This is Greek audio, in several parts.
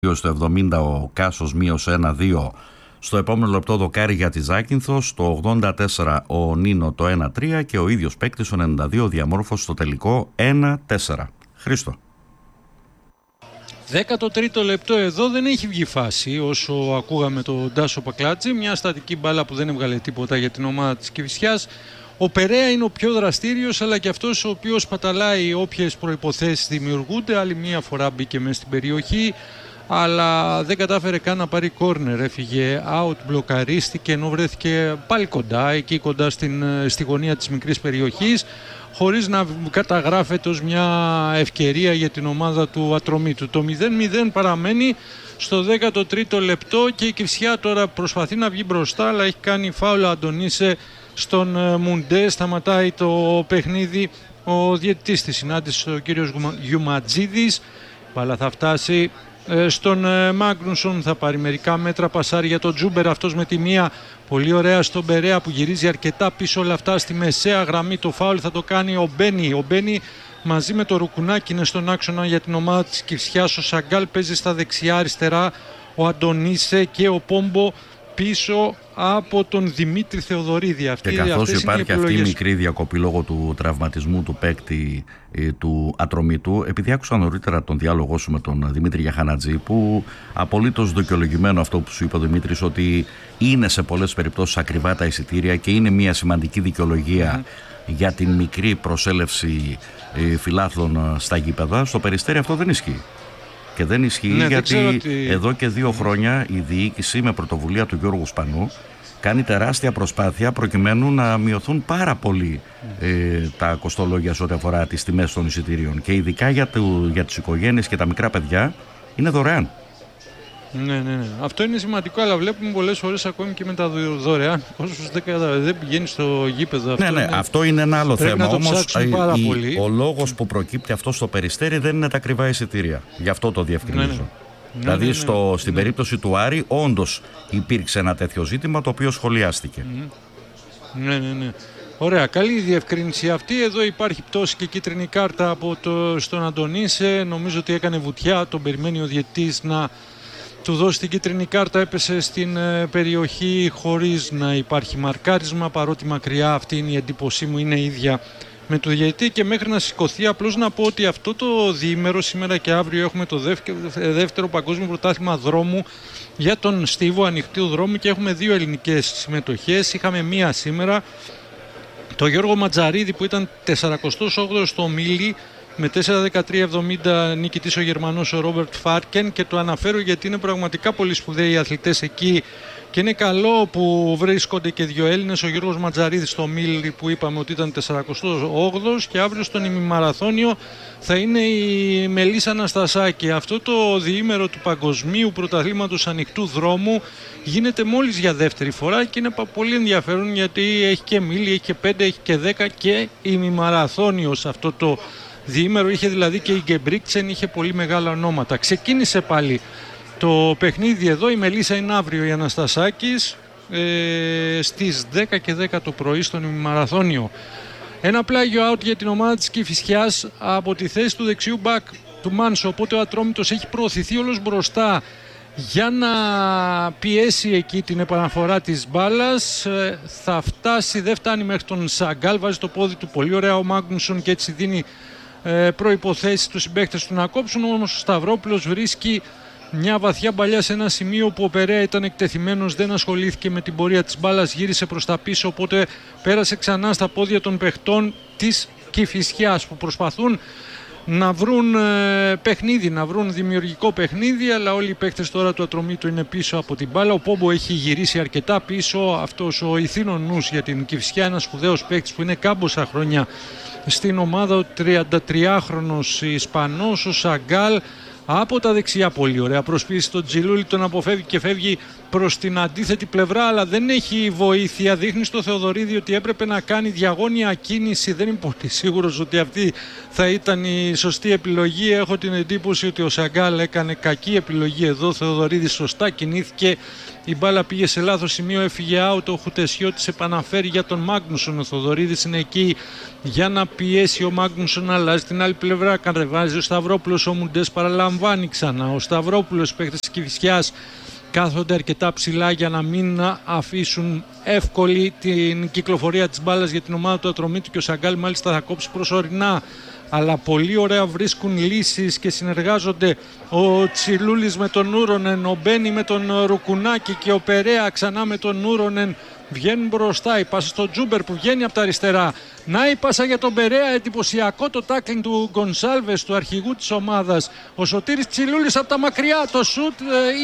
Στο 70 ο Κάσος μείωσε 1-2. Στο επόμενο λεπτό δοκάρι για τη Ζάκυνθο. Στο 84 ο Νίνο το 1-3 και ο ίδιος παίκτης ο 92 διαμόρφωσε στο τελικό 1-4. Χρήστο. 13ο λεπτό εδώ δεν έχει βγει φάση όσο ακούγαμε τον Τάσο Πακλάτζη. Μια στατική μπάλα που δεν έβγαλε τίποτα για την ομάδα της Κηφισιάς. Ο Περέα είναι ο πιο δραστήριος, αλλά και αυτός ο οποίος παταλάει όποιες προϋποθέσεις δημιουργούνται. Άλλη μια φορά μπήκε μέσα στην περιοχή, αλλά δεν κατάφερε καν να πάρει κόρνερ. Έφυγε out, μπλοκαρίστηκε, ενώ βρέθηκε πάλι κοντά, εκεί κοντά στη γωνία της μικρής περιοχής, χωρίς να καταγράφεται ως μια ευκαιρία για την ομάδα του Ατρομήτου. Το 0-0 παραμένει στο 13ο λεπτό και η Κηφισιά τώρα προσπαθεί να βγει μπροστά, αλλά έχει κάνει φάουλα Αντωνίσε στον Μουντέ. Σταματάει το παιχνίδι ο διαιτητής της συνάντησης, ο κύριος Γιουματζίδης. Μπάλα θα φτάσει στον Μάγνουσον, θα πάρει μερικά μέτρα, πασάρει για τον Τζούμπερ, αυτός με τη μία, πολύ ωραία στον Περέα που γυρίζει αρκετά πίσω, όλα αυτά στη μεσαία γραμμή. Το φάουλ θα το κάνει ο Μπένι. Ο Μπένι μαζί με το Ρουκουνάκι είναι στον άξονα για την ομάδα της Κηφισιάς. Ο Σαγκάλ παίζει στα δεξιά, αριστερά ο Αντωνίσε και ο Πόμπο πίσω από τον Δημήτρη Θεοδωρίδη. Και καθώς υπάρχει αυτή η μικρή διακοπή λόγω του τραυματισμού του παίκτη του Ατρομήτου, επειδή άκουσα νωρίτερα τον διάλογό σου με τον Δημήτρη Γιαχανατζή, που απολύτως δικαιολογημένο αυτό που σου είπε ο Δημήτρης, ότι είναι σε πολλές περιπτώσεις ακριβά τα εισιτήρια και είναι μια σημαντική δικαιολογία για την μικρή προσέλευση φιλάθλων στα γήπεδα. Στο Περιστέρι αυτό δεν ισχύει. Και δεν ισχύει, γιατί εδώ και 2 χρόνια η διοίκηση με πρωτοβουλία του Γιώργου Σπανού κάνει τεράστια προσπάθεια προκειμένου να μειωθούν πάρα πολύ τα κοστολόγια σε ό,τι αφορά τις τιμές των εισιτήριων. Και ειδικά για τις οικογένειες και τα μικρά παιδιά είναι δωρεάν. Ναι. Αυτό είναι σημαντικό, αλλά βλέπουμε πολλές φορές ακόμη και με τα δωρεάν κόσμος δεν πηγαίνει στο γήπεδο. Αυτό είναι ένα άλλο θέμα. Όμως ο λόγος που προκύπτει αυτό στο Περιστέρι δεν είναι τα ακριβά εισιτήρια. Γι' αυτό το διευκρινίζω. Δηλαδή στην περίπτωση του Άρη όντως υπήρξε ένα τέτοιο ζήτημα το οποίο σχολιάστηκε. Ναι. Ωραία, καλή διευκρίνηση αυτή. Εδώ υπάρχει πτώση και κίτρινη κάρτα στον Αντωνίσε. Νομίζω ότι έκανε βουτιά, τον περιμένει ο διαιτητής να του δώσει την κίτρινη κάρτα. Έπεσε στην περιοχή χωρίς να υπάρχει μαρκάρισμα, παρότι μακριά, αυτή είναι η εντύπωσή μου, είναι ίδια με το διαιτητή. Και μέχρι να σηκωθεί, απλώς να πω ότι αυτό το διήμερο, σήμερα και αύριο, έχουμε το δεύτερο παγκόσμιο πρωτάθλημα δρόμου για τον στίβο ανοιχτού δρόμου και έχουμε 2 ελληνικές συμμετοχές. Είχαμε μία σήμερα, το Γιώργο Ματζαρίδη που ήταν 48ο στο Μίλι, με 4-13-70 νικητής ο Γερμανός ο Ρόμπερτ Φάρκεν, και το αναφέρω γιατί είναι πραγματικά πολύ σπουδαίοι οι αθλητές εκεί και είναι καλό που βρίσκονται και 2 Έλληνες. Ο Γιώργος Ματζαρίδης στο Μίλι που είπαμε ότι ήταν 48ος, και αύριο στον ημιμαραθώνιο θα είναι η Μελίσσα Αναστασάκη. Αυτό το διήμερο του παγκοσμίου πρωταθλήματος ανοιχτού δρόμου γίνεται μόλις για δεύτερη φορά και είναι πολύ ενδιαφέρον, γιατί έχει και Μίλι, έχει και 5, έχει και 10 και ημιμαραθώνιο σε αυτό το διήμερο. Είχε δηλαδή και η Γκεμπρίξεν, είχε πολύ μεγάλα ονόματα. Ξεκίνησε πάλι το παιχνίδι εδώ. Η Μελίσσα είναι αύριο, η Αναστασάκης στις 10 και 10 το πρωί στον ημιμαραθώνιο. Ένα πλάγιο out για την ομάδα της Κηφισιάς από τη θέση του δεξιού μπακ του Μάνσο, οπότε ο Ατρόμητος έχει προωθηθεί όλος μπροστά για να πιέσει εκεί την επαναφορά της μπάλας. Θα φτάσει, δεν φτάνει μέχρι τον Σαγκάλ, βάζει το πόδι του πολύ ωραία ο Μάγνουσον και έτσι δίνει προϋποθέσεις στους συμπαίκτες του να κόψουν. Όμως ο Σταυρόπουλος βρίσκει μια βαθιά παλιά σε ένα σημείο που ο Περέα ήταν εκτεθειμένος, δεν ασχολήθηκε με την πορεία της μπάλας, γύρισε προς τα πίσω, οπότε πέρασε ξανά στα πόδια των παιχτών της Κηφισιάς που προσπαθούν να βρουν παιχνίδι, να βρουν δημιουργικό παιχνίδι, αλλά όλοι οι παίκτες τώρα του Ατρομήτου είναι πίσω από την μπάλα. Ο Πόμπο έχει γυρίσει αρκετά πίσω, αυτός ο ηθήνων νους για την Κηφισιά, ένας σπουδαίος παίκτης που είναι κάμποσα χρόνια στην ομάδα, ο 33χρονος Ισπανός, ο Σαγκάλ από τα δεξιά, πολύ ωραία προσπίση στον Τζιλούλη, τον αποφεύγει και φεύγει προς την αντίθετη πλευρά, αλλά δεν έχει βοήθεια. Δείχνει στο Θεοδωρίδη ότι έπρεπε να κάνει διαγώνια κίνηση. Δεν είμαι πολύ σίγουρος ότι αυτή θα ήταν η σωστή επιλογή. Έχω την εντύπωση ότι ο Σαγκάλ έκανε κακή επιλογή εδώ. Ο Θεοδωρίδης σωστά κινήθηκε. Η μπάλα πήγε σε λάθος σημείο, έφυγε out. Ο Χουτεσιώτης επαναφέρει για τον Μάγνουσον. Ο Θεοδωρίδης είναι εκεί για να πιέσει. Ο Μάγνουσον αλλάζει την άλλη πλευρά. Κατεβάζει ο Σταυρόπουλος. Ο Μουντές παραλαμβάνει ξανά. Ο Σταυρόπουλος, παίκτης της Κηφισιάς, κάθονται αρκετά ψηλά για να μην αφήσουν εύκολη την κυκλοφορία της μπάλας για την ομάδα του Ατρομήτου, και ο Σαγκάλ μάλιστα θα κόψει προσωρινά, αλλά πολύ ωραία βρίσκουν λύσεις και συνεργάζονται ο Τσιλούλης με τον Ούρονεν, ο Μπένι με τον Ρουκουνάκη και ο Περέα ξανά με τον Ούρονεν. Βγαίνουν μπροστά, η πάσα στο Τζούμπερ που βγαίνει από τα αριστερά. Να η πάσα για τον Περέα, εντυπωσιακό το τάκλινγκ του Γκονσάλβες, του αρχηγού της ομάδας. Ο Σωτήρης Τσιλούλης από τα μακριά, το σουτ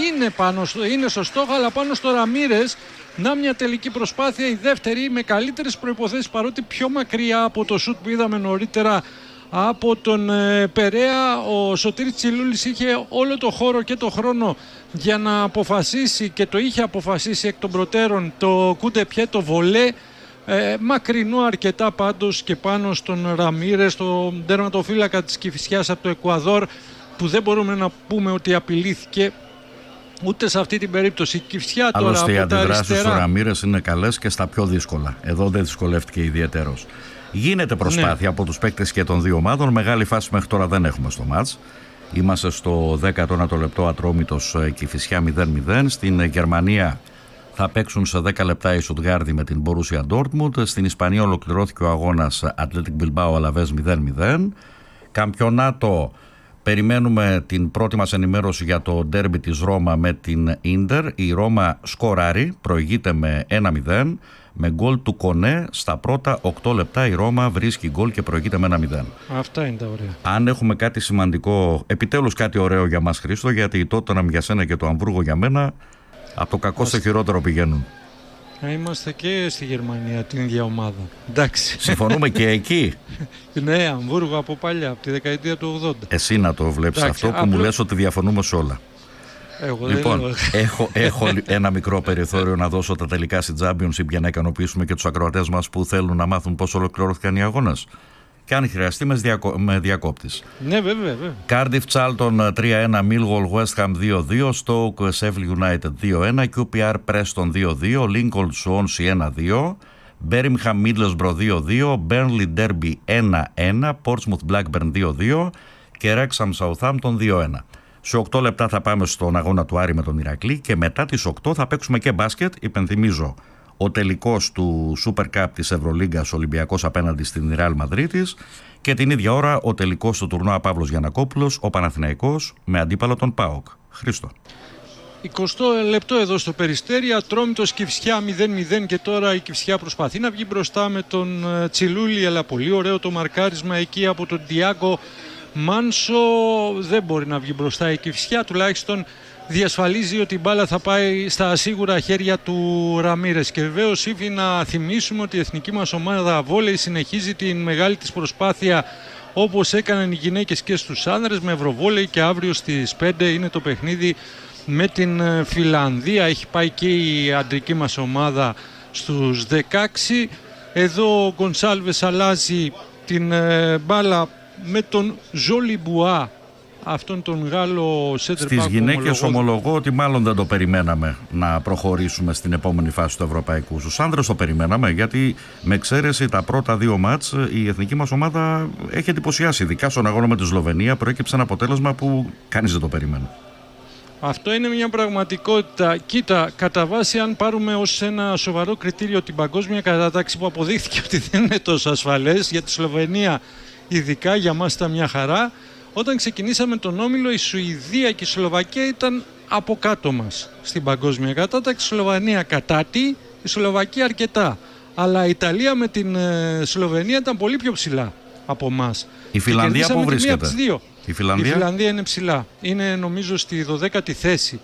είναι στο στόχο, αλλά πάνω στο Ραμίρες. Να μια τελική προσπάθεια, η δεύτερη με καλύτερες προϋποθέσεις, παρότι πιο μακριά από το σουτ που είδαμε νωρίτερα από τον Περέα. Ο Σωτήρης Τσιλούλης είχε όλο το χώρο και το χρόνο για να αποφασίσει, και το είχε αποφασίσει εκ των προτέρων, το κουντεπιέ, το βολέ, μακρινό αρκετά πάντως και πάνω στον Ραμίρες, τον τερματοφύλακα της Κηφισιάς από το Εκουαδόρ, που δεν μπορούμε να πούμε ότι απειλήθηκε ούτε σε αυτή την περίπτωση. Η Κηφισιά τώρα άλλωστε από οι αντιδράσεις αριστερά του Ραμίρες είναι καλές και στα πιο δύσκολα. Εδώ δεν δυσκολεύτηκε ιδιαίτερος. Γίνεται προσπάθεια από τους παίκτες και των δύο ομάδων. Μεγάλη φάση μέχρι τώρα δεν έχουμε στο μάτς. Είμαστε στο 19ο λεπτό, Ατρόμητος Κηφισιά 0-0. Στην Γερμανία θα παίξουν σε 10 λεπτά η Στουτγκάρδη με την Μπορούσια Ντόρτμουντ. Στην Ισπανία ολοκληρώθηκε ο αγώνας Athletic Bilbao Αλαβές 0-0. Καμπιονάτο, περιμένουμε την πρώτη μας ενημέρωση για το ντέρμπι της Ρώμα με την Ίντερ. Η Ρώμα σκοράρει, προηγείται με 1-0. Με γκολ του Κονέ στα πρώτα 8 λεπτά η Ρώμα βρίσκει γκολ και προηγείται με 1-0. Αυτά είναι τα ωραία. Αν έχουμε κάτι σημαντικό, επιτέλους κάτι ωραίο για μας, Χρήστο, γιατί τότε να για σένα και το Αμβούργο για μένα από το κακό στο χειρότερο πηγαίνουν. Είμαστε και στη Γερμανία την ίδια ομάδα. Εντάξει. Συμφωνούμε και εκεί. Ναι, Αμβούργο από παλιά, από τη δεκαετία του 80. Εσύ να το βλέπεις αυτό που μου λες ότι διαφωνούμε σε όλα. Λοιπόν, έχω ένα μικρό περιθώριο να δώσω τα τελικά στη Championship για να ικανοποιήσουμε και τους ακροατές μας που θέλουν να μάθουν πώς ολοκληρώθηκαν οι αγώνες. Και αν χρειαστεί με διακόπτης. Ναι, βέβαια. Cardiff Charlton 3-1, Millwall West Ham 2-2, Stoke Sheffield United 2-1, QPR Preston 2-2, Lincoln Swansea 1-2, Birmingham Middlesbrough 2-2, Burnley Derby 1-1, Portsmouth Blackburn 2-2 και Wrexham Southampton 2-1. Σε 8 λεπτά θα πάμε στον αγώνα του Άρη με τον Ηρακλή και μετά τις 8 θα παίξουμε και μπάσκετ. Υπενθυμίζω, ο τελικός του Super Cup της Ευρωλίγκας, Ολυμπιακός απέναντι στην Ρεάλ Μαδρίτης, και την ίδια ώρα ο τελικός του τουρνουά Παύλος Γιαννακόπουλος, ο Παναθηναϊκός με αντίπαλο τον ΠΑΟΚ. Χρήστο. 20 λεπτό εδώ στο Περιστέρι, Ατρόμητος Κηφισιά 0-0 και τώρα η Κηφισιά προσπαθεί να βγει μπροστά με τον Τσιλούλη, αλλά πολύ ωραίο το μαρκάρισμα εκεί από τον Ντιάγκο Μάνσο. Δεν μπορεί να βγει μπροστά η Κηφισιά, τουλάχιστον διασφαλίζει ότι η μπάλα θα πάει στα σίγουρα χέρια του Ραμίρες. Και βεβαίως ήθελα να θυμίσουμε ότι η εθνική μας ομάδα βόλεϊ συνεχίζει την μεγάλη της προσπάθεια, όπως έκαναν οι γυναίκες και στους άνδρες, με ευρωβόλεϊ, και αύριο στις 5 είναι το παιχνίδι με την Φιλανδία. Έχει πάει και η αντρική μας ομάδα στους 16. Εδώ ο Γκονσάλβες αλλάζει την μπάλα με τον Ζολιμπουά, αυτόν τον Γάλλο center back. Στις γυναίκες ομολογώ ότι μάλλον δεν το περιμέναμε να προχωρήσουμε στην επόμενη φάση του Ευρωπαϊκού. Στους άνδρες το περιμέναμε, γιατί με εξαίρεση τα πρώτα δύο μάτς η εθνική μας ομάδα έχει εντυπωσιάσει. Ειδικά στον αγώνα με τη Σλοβενία προέκυψε ένα αποτέλεσμα που κανείς δεν το περιμένει. Αυτό είναι μια πραγματικότητα. Κοίτα, κατά βάση, αν πάρουμε ως ένα σοβαρό κριτήριο την παγκόσμια κατάταξη, που αποδείχθηκε ότι δεν είναι τόσο ασφαλές, για τη Σλοβενία ειδικά, για μας ήταν μια χαρά. Όταν ξεκινήσαμε τον όμιλο, η Σουηδία και η Σλοβακία ήταν από κάτω μας στην παγκόσμια κατάταξη. Η Σλοβενία κατάτι, η Σλοβακία αρκετά. Αλλά η Ιταλία με την Σλοβενία ήταν πολύ πιο ψηλά από μας. Η Φιλανδία που βρίσκεται? Η Φιλανδία είναι ψηλά. Είναι νομίζω στη 12η θέση.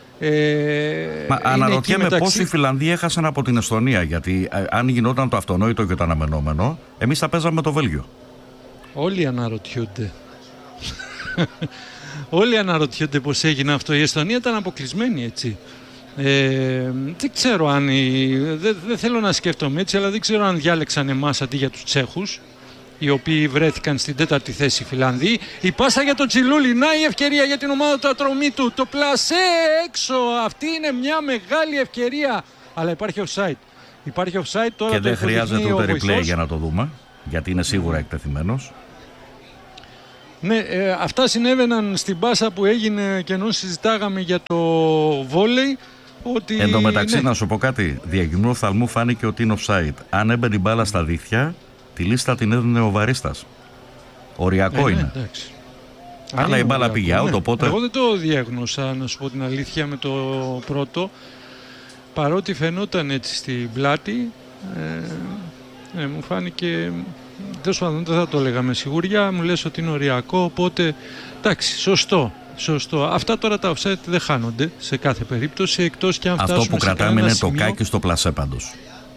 Αναρωτιέμαι πώς η Φιλανδία έχασε από την Εστονία. Γιατί αν γινόταν το αυτονόητο και το αναμενόμενο, εμείς θα παίζαμε με το Βέλγιο. Όλοι αναρωτιούνται. Όλοι αναρωτιούνται πώς έγινε αυτό. Η Εστονία ήταν αποκλεισμένη, έτσι. Δεν ξέρω αν δεν θέλω να σκέφτομαι έτσι, αλλά δεν ξέρω αν διάλεξαν εμάς αντί για τους Τσέχους, οι οποίοι βρέθηκαν στην 4η θέση Φιλανδοί. Η πάσα για τον Τσιλούλη, να η ευκαιρία για την ομάδα του Ατρωμίτου, το πλασέ έξω, αυτή είναι μια μεγάλη ευκαιρία, αλλά υπάρχει offside. Υπάρχει offside τώρα. Και δεν χρειάζεται ούτε replay για να το δούμε, γιατί είναι σίγουρα εκτεθειμένος. Ναι, αυτά συνέβαιναν στην πάσα που έγινε και ενώ συζητάγαμε για το βόλεϊ. Ότι... Εν τω μεταξύ, να σου πω κάτι. Διαγυμνού οφθαλμού φάνηκε ότι είναι offside. Αν έμπαινε η μπάλα στα δίχτυα, τη λίστα την έδινε ο Βαρίστας. Οριακό είναι. Εντάξει. Αλλά η μπάλα πήγε out, οπότε. Εγώ δεν το διέγνωσα, να σου πω την αλήθεια, με το πρώτο. Παρότι φαινόταν έτσι στην πλάτη, μου φάνηκε. Δεν θα το έλεγα με σιγουριά, μου λες ότι είναι οριακό, οπότε εντάξει, σωστό. Αυτά τώρα τα offset δεν χάνονται σε κάθε περίπτωση, εκτός και αν φτάσουμε. Αυτό που κρατάμε είναι το κάκι στο πλασέ πάντως.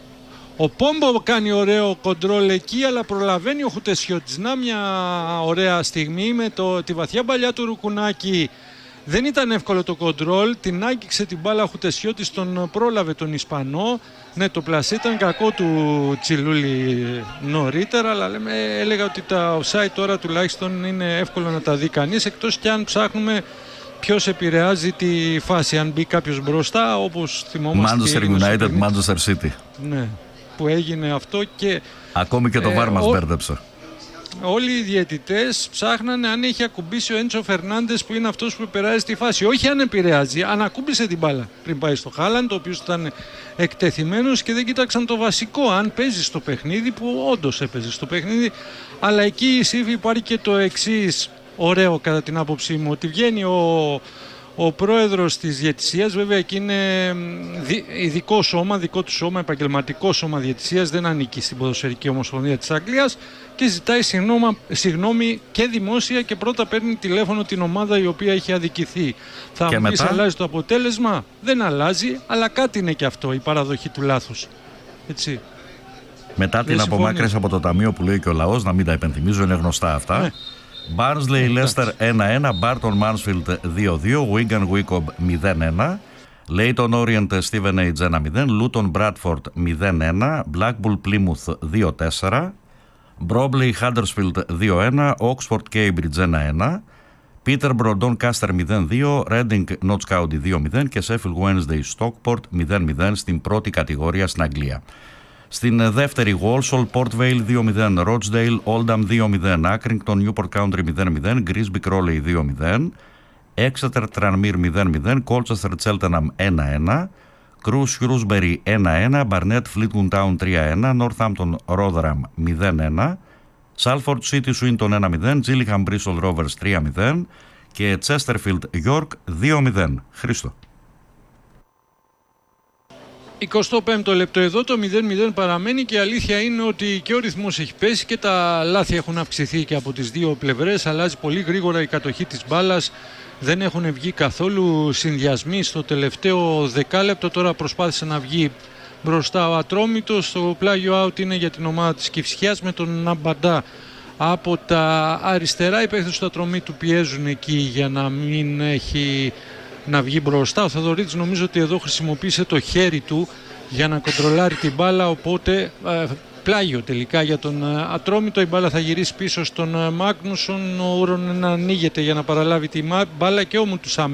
Ο Πόμπο κάνει ωραίο κοντρόλ εκεί, αλλά προλαβαίνει ο Χουτεσιώτης. Να μια ωραία στιγμή με τη βαθιά παλιά του Ρουκουνάκη. Δεν ήταν εύκολο το κοντρόλ, την άγγιξε την μπάλα ο Χουτεσιώτης, τον πρόλαβε τον Ισπανό. Ναι, το πλασέ ήταν κακό του Τσιλούλη νωρίτερα, αλλά έλεγα ότι τα offside τώρα τουλάχιστον είναι εύκολο να τα δει κανείς, εκτός και αν ψάχνουμε ποιος επηρεάζει τη φάση, αν μπει κάποιος μπροστά, όπως θυμόμαστε. Manchester United, Manchester City. Ναι, που έγινε αυτό και... Ακόμη και το VAR μας μπέρδεψε. Όλοι οι διαιτητές ψάχνανε αν έχει ακουμπήσει ο Έντσο Φερνάντες, που είναι αυτός που επηρεάζει τη φάση. Όχι αν επηρεάζει, αν ακούμπησε την μπάλα πριν πάει στο Χάλαντ, ο οποίος ήταν εκτεθειμένος, και δεν κοίταξαν το βασικό, αν παίζει στο παιχνίδι, που όντως έπαιζε στο παιχνίδι. Αλλά εκεί η Σύφη υπάρχει και το εξής ωραίο κατά την άποψή μου, ότι βγαίνει ο πρόεδρος της διαιτησίας, βέβαια εκεί είναι ειδικό σώμα, δικό του σώμα, επαγγελματικό σώμα διαιτησίας, δεν ανήκει στην Ποδοσφαιρική Ομοσπονδία της Αγγλίας, και ζητάει συγγνώμη και δημόσια, και πρώτα παίρνει τηλέφωνο την ομάδα η οποία έχει αδικηθεί. Θα μου πεις, αλλάζει το αποτέλεσμα? Δεν αλλάζει, αλλά κάτι είναι και αυτό, η παραδοχή του λάθους. Έτσι. Μετά την απομάκρυνση από το ταμείο που λέει και ο λαός, να μην τα υπενθυμίζω, είναι γνωστά αυτά. Ναι. Barnsley Leicester 1-1, Barton Mansfield 2-2, Wigan Wycombe 0-1, Leyton Orient Steven Age 1-0, Luton Bradford 0-1, Blackpool Plymouth 2-4, Bromley Huddersfield 2-1, Oxford Cambridge 1-1, Peterborough Doncaster 0-2, Reading Notts County 2-0 και Sheffield Wednesday Stockport 0-0 στην πρώτη κατηγορία στην Αγγλία. Στην δεύτερη, Walsall Port Vale 2-0, Rochdale Oldham 2-0, Accrington Newport Country 0-0, Grimsby Crawley 2-0, Exeter Tranmere 0-0, Colchester Cheltenham 1-1, Crewe Shrewsbury 1-1, Barnet Fleetwood Town 3-1, Northampton Rotherham 0-1, Salford City Swinton 1-0, Gillingham Bristol Rovers 3-0 και Chesterfield York 2-0. Χρήστο. 25ο λεπτό εδώ, το 0-0 παραμένει, και η αλήθεια είναι ότι και ο ρυθμός έχει πέσει και τα λάθη έχουν αυξηθεί και από τις δύο πλευρές. Αλλάζει πολύ γρήγορα η κατοχή της μπάλας, δεν έχουν βγει καθόλου συνδυασμοί στο τελευταίο δεκάλεπτο. Τώρα προσπάθησε να βγει μπροστά ο Ατρόμητος, το πλάγιο out είναι για την ομάδα της Κηφισιάς με τον Ναμπαντά από τα αριστερά. Οι παίκτες του Ατρομήτου πιέζουν εκεί για να μην έχει να βγει μπροστά. Ο Θοδωρίτης νομίζω ότι εδώ χρησιμοποίησε το χέρι του για να κοντρολάρει την μπάλα, οπότε πλάγιο τελικά για τον Ατρόμητο. Η μπάλα θα γυρίσει πίσω στον Μάγνουσον, ο Ούρον ανοίγεται για να παραλάβει τη μπάλα, και ο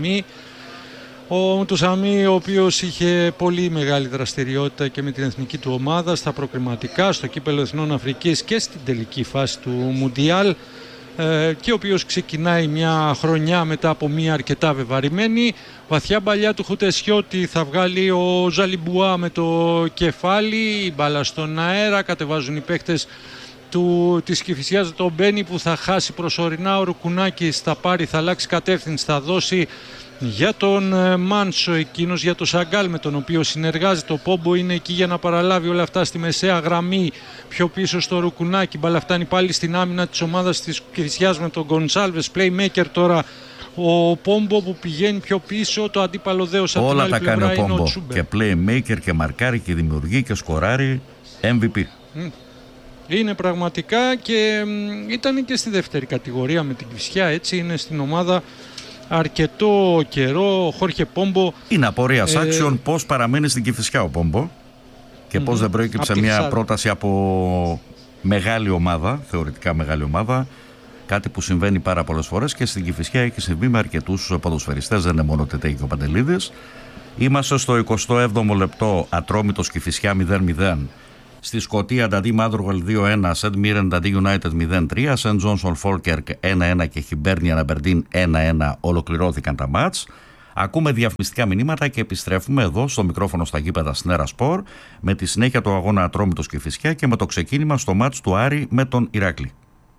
Μουτουσαμί, ο οποίος είχε πολύ μεγάλη δραστηριότητα και με την εθνική του ομάδα στα προκριματικά, στο Κύπελλο Εθνών Αφρικής και στην τελική φάση του Μουντιάλ, και ο οποίος ξεκινάει μια χρονιά μετά από μια αρκετά βεβαρημένη. Βαθιά μπαλιά του Χουτεσιώτη, θα βγάλει ο Ζαλιμπουά με το κεφάλι, η μπάλα στον αέρα, κατεβάζουν οι παίκτες της Κηφισιάς, τον Μπένι που θα χάσει προσωρινά, ο Ρουκουνάκης θα πάρει, θα αλλάξει κατεύθυνση, θα δώσει για τον Μάνσο, εκείνος για τον Σαγκάλ με τον οποίο συνεργάζεται. Ο Πόμπο είναι εκεί για να παραλάβει όλα αυτά στη μεσαία γραμμή, πιο πίσω στο Ρουκουνάκι. Μπαλά φτάνει πάλι στην άμυνα της ομάδας της Κηφισιάς με τον Γκονσάλβες. Playmaker τώρα ο Πόμπο που πηγαίνει πιο πίσω, το αντίπαλο δέος από την άλλη πλευρά είναι ο Τσούμπερ. Όλα τα κάνει ο Πόμπο, και playmaker και μαρκάρει και δημιουργεί και σκοράρει, MVP. Είναι πραγματικά, και ήταν και στη δεύτερη κατηγορία με την Κηφισιά, έτσι είναι στην ομάδα αρκετό καιρό. Ο Χόρχε Πόμπο είναι απορίας άξιων πώς παραμένει στην Κηφισιά ο Πόμπο και πώς δεν προέκυψε μια πρόταση από μεγάλη ομάδα, θεωρητικά μεγάλη ομάδα. Κάτι που συμβαίνει πάρα πολλές φορές και στην Κηφισιά έχει συμβεί με αρκετούς ποδοσφαιριστές, δεν είναι μόνο Τετέγη και ο Παντελίδης. Είμαστε στο 27ο λεπτό, Ατρόμητος Κηφισιά 0-0. Στη Σκωτία Νταντί Μάντρογαλ 2-1, Σεντ Μίρεν Νταντί United 0-3, Σεντ Τζόνσον Φόλκερκ 1-1 και Χιμπέρνια Ναμπερντίν 1-1 ολοκληρώθηκαν τα μάτς. Ακούμε διαφημιστικά μηνύματα και επιστρέφουμε εδώ στο μικρόφωνο στα γήπεδα στην Έρα Σπορ με τη συνέχεια του αγώνα Ατρόμητος Κηφισιά και με το ξεκίνημα στο μάτς του Άρη με τον Ηράκλη.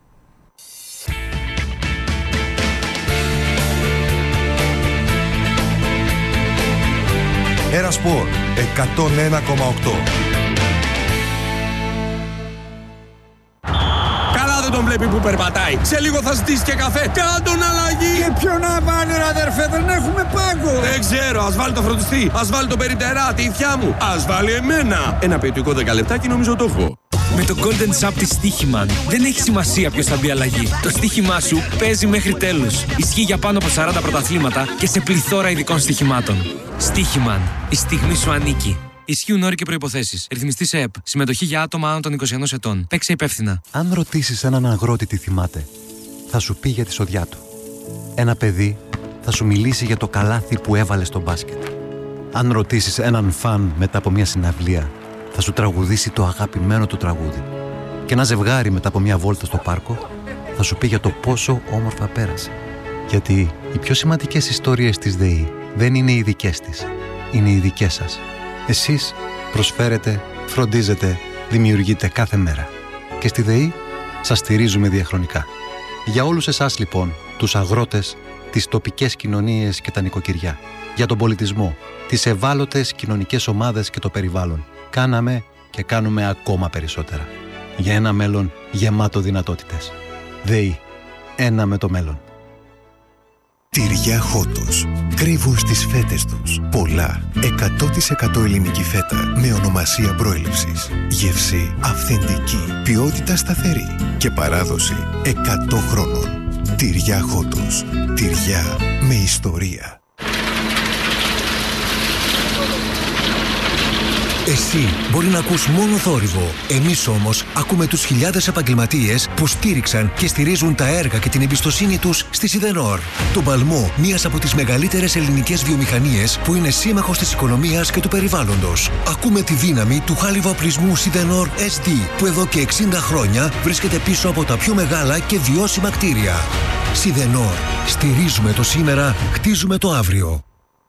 Έρα Σπορ 101,8. Τον βλέπει που περπατάει. Σε λίγο θα ζητήσει και καφέ. Κάντον αλλαγή. Και ποιο να βάλει ρε αδερφέ, δεν έχουμε πάγκο. Δεν ξέρω, ας βάλει το φροντιστή. Ας βάλει το περιπτερά, τη ηθιά μου. Ας βάλει εμένα. Ένα ποιητικό 10 λεπτάκι νομίζω το έχω. Με το Golden Shop της Στοίχημαν δεν έχει σημασία ποιος θα μπει αλλαγή. Το στοίχημά σου παίζει μέχρι τέλους. Ισχύει για πάνω από 40 πρωταθλήματα και σε πληθώρα ειδικών στοιχημάτων. Στοίχημαν. Η στιγμή σου ανήκει. Ισχύουν όροι και προϋποθέσεις. Ρυθμιστής ΕΕΠ. Συμμετοχή για άτομα άνω των 21 ετών. Παίξε υπεύθυνα. Αν ρωτήσεις έναν αγρότη τι θυμάται, θα σου πει για τη σοδιά του. Ένα παιδί θα σου μιλήσει για το καλάθι που έβαλε στο μπάσκετ. Αν ρωτήσεις έναν φαν μετά από μια συναυλία, θα σου τραγουδήσει το αγαπημένο του τραγούδι. Και ένα ζευγάρι μετά από μια βόλτα στο πάρκο θα σου πει για το πόσο όμορφα πέρασε. Γιατί οι πιο σημαντικές ιστορίες της ΔΕΗ δεν είναι οι δικές της, είναι οι δικές σας. Εσείς προσφέρετε, φροντίζετε, δημιουργείτε κάθε μέρα. Και στη ΔΕΗ σας στηρίζουμε διαχρονικά. Για όλους εσάς λοιπόν, τους αγρότες, τις τοπικές κοινωνίες και τα νοικοκυριά, για τον πολιτισμό, τις ευάλωτες κοινωνικές ομάδες και το περιβάλλον, κάναμε και κάνουμε ακόμα περισσότερα. Για ένα μέλλον γεμάτο δυνατότητες. ΔΕΗ. Ένα με το μέλλον. Τυριά Χότος. Κρύβουν στις φέτες τους πολλά 100% ελληνική φέτα με ονομασία προέλευσης. Γεύση αυθεντική, ποιότητα σταθερή και παράδοση 100 χρόνων. Τυριά Χότος. Τυριά με ιστορία. Εσύ μπορεί να ακούς μόνο θόρυβο. Εμείς όμως ακούμε τους χιλιάδες επαγγελματίες που στήριξαν και στηρίζουν τα έργα και την εμπιστοσύνη τους στη Σιδενόρ. Τον παλμό μιας από τις μεγαλύτερες ελληνικές βιομηχανίες που είναι σύμμαχος της οικονομίας και του περιβάλλοντος. Ακούμε τη δύναμη του χάλιβα οπλισμού Σιδενόρ SD που εδώ και 60 χρόνια βρίσκεται πίσω από τα πιο μεγάλα και βιώσιμα κτίρια. Σιδενόρ. Στηρίζουμε το σήμερα, χτίζουμε το αύριο.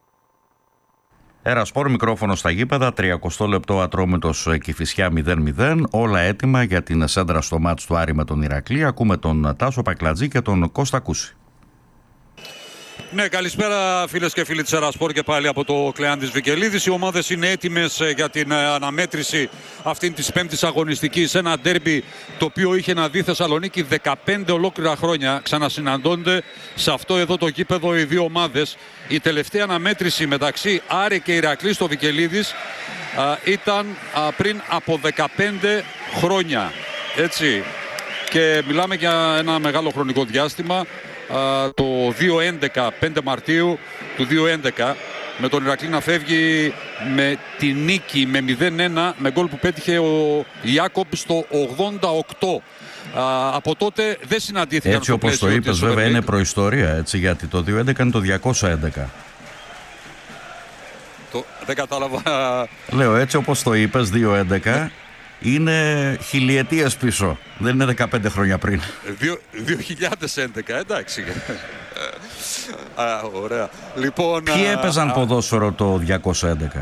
Έρα Σπορ, μικρόφωνο στα γήπεδα, 30 λεπτό Ατρόμητος Κηφισιά 0-0. Όλα έτοιμα για την σέντρα στο μάτς του Άρη με τον Ηρακλή. Ακούμε τον Τάσο Πακλατζή και τον Κώστα Κούση. Ναι, καλησπέρα φίλες και φίλοι της Έρα Σπορ και πάλι από το Κλεάν της Βικελίδης. Οι ομάδες είναι έτοιμες για την αναμέτρηση αυτήν της πέμπτης αγωνιστικής. Ένα ντέρμπι το οποίο είχε να δει Θεσσαλονίκη 15 ολόκληρα χρόνια. Ξανασυναντώνται σε αυτό εδώ το γήπεδο οι δύο ομάδες. Η τελευταία αναμέτρηση μεταξύ Άρη και Ηρακλή στο Βικελίδης ήταν πριν από 15 χρόνια. Έτσι. Και μιλάμε για ένα μεγάλο χρονικό διάστημα. Το 2011, 5 Μαρτίου του 2011, με τον Ηρακλή να φεύγει με τη νίκη με 0-1 με γκολ που πέτυχε ο Ιάκομπ στο 88. Από τότε δεν συναντήθηκαν. Έτσι όπως το είπες βέβαια είναι προϊστορία, έτσι, γιατί το 2011 είναι το 211. Δεν κατάλαβα. Λέω έτσι όπως το είπες 211 είναι χιλιετίες πίσω. Δεν είναι 15 χρόνια πριν. 2011, εντάξει. Ωραία. Λοιπόν, ποιοι έπαιζαν ποδόσφαιρο το 211?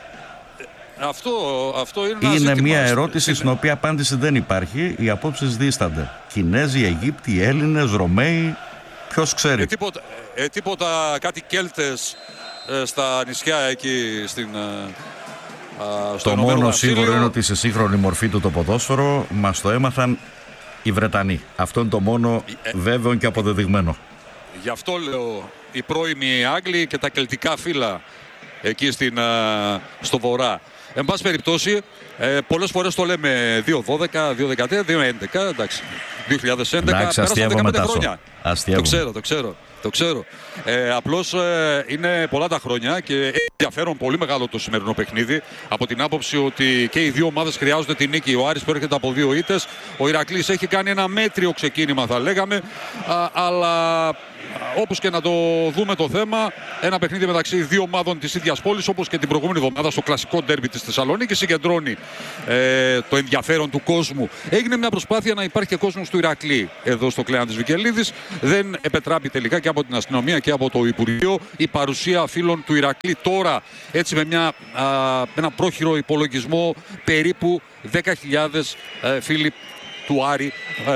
Αυτό είναι είναι μια ερώτηση στην οποία απάντηση δεν υπάρχει. Οι απόψεις δίστανται. Κινέζοι, Αιγύπτιοι, Έλληνες, Ρωμαίοι. Ποιος ξέρει. Τίποτα κάτι Κέλτες στα νησιά εκεί στην... Το μόνο σίγουρο είναι ότι σε σύγχρονη μορφή του το ποδόσφαιρο μας το έμαθαν οι Βρετανοί. Αυτό είναι το μόνο βέβαιο και αποδεδειγμένο. Γι' αυτό λέω οι πρώιμοι Άγγλοι και τα κελτικά φύλλα εκεί στο βορρά. Εν πάση περιπτώσει, πολλές φορές το λέμε 2-12, 2-13, 2-11, εντάξει. 2011, εντάξει, πέρασαν 15 χρόνια. Αστείευομαι. Το ξέρω. Το ξέρω. Απλώς είναι πολλά τα χρόνια και έχει ενδιαφέρον πολύ μεγάλο το σημερινό παιχνίδι. Από την άποψη ότι και οι δύο ομάδες χρειάζονται την νίκη. Ο Άρης προέρχεται από 2 ήττες. Ο Ηρακλής έχει κάνει ένα μέτριο ξεκίνημα, θα λέγαμε. Αλλά όπως και να το δούμε το θέμα, ένα παιχνίδι μεταξύ δύο ομάδων της ίδιας πόλης, όπως και την προηγούμενη εβδομάδα στο κλασικό ντέρμπι της Θεσσαλονίκης, συγκεντρώνει το ενδιαφέρον του κόσμου. Έγινε μια προσπάθεια να υπάρχει και κόσμος του Ηρακλή εδώ στο Κλέαν της Βικελίδης. Δεν επετράπει τελικά και από την αστυνομία και από το Υπουργείο η παρουσία φίλων του Ηρακλή. Τώρα, έτσι με ένα πρόχειρο υπολογισμό, περίπου 10.000 φίλοι του Άρη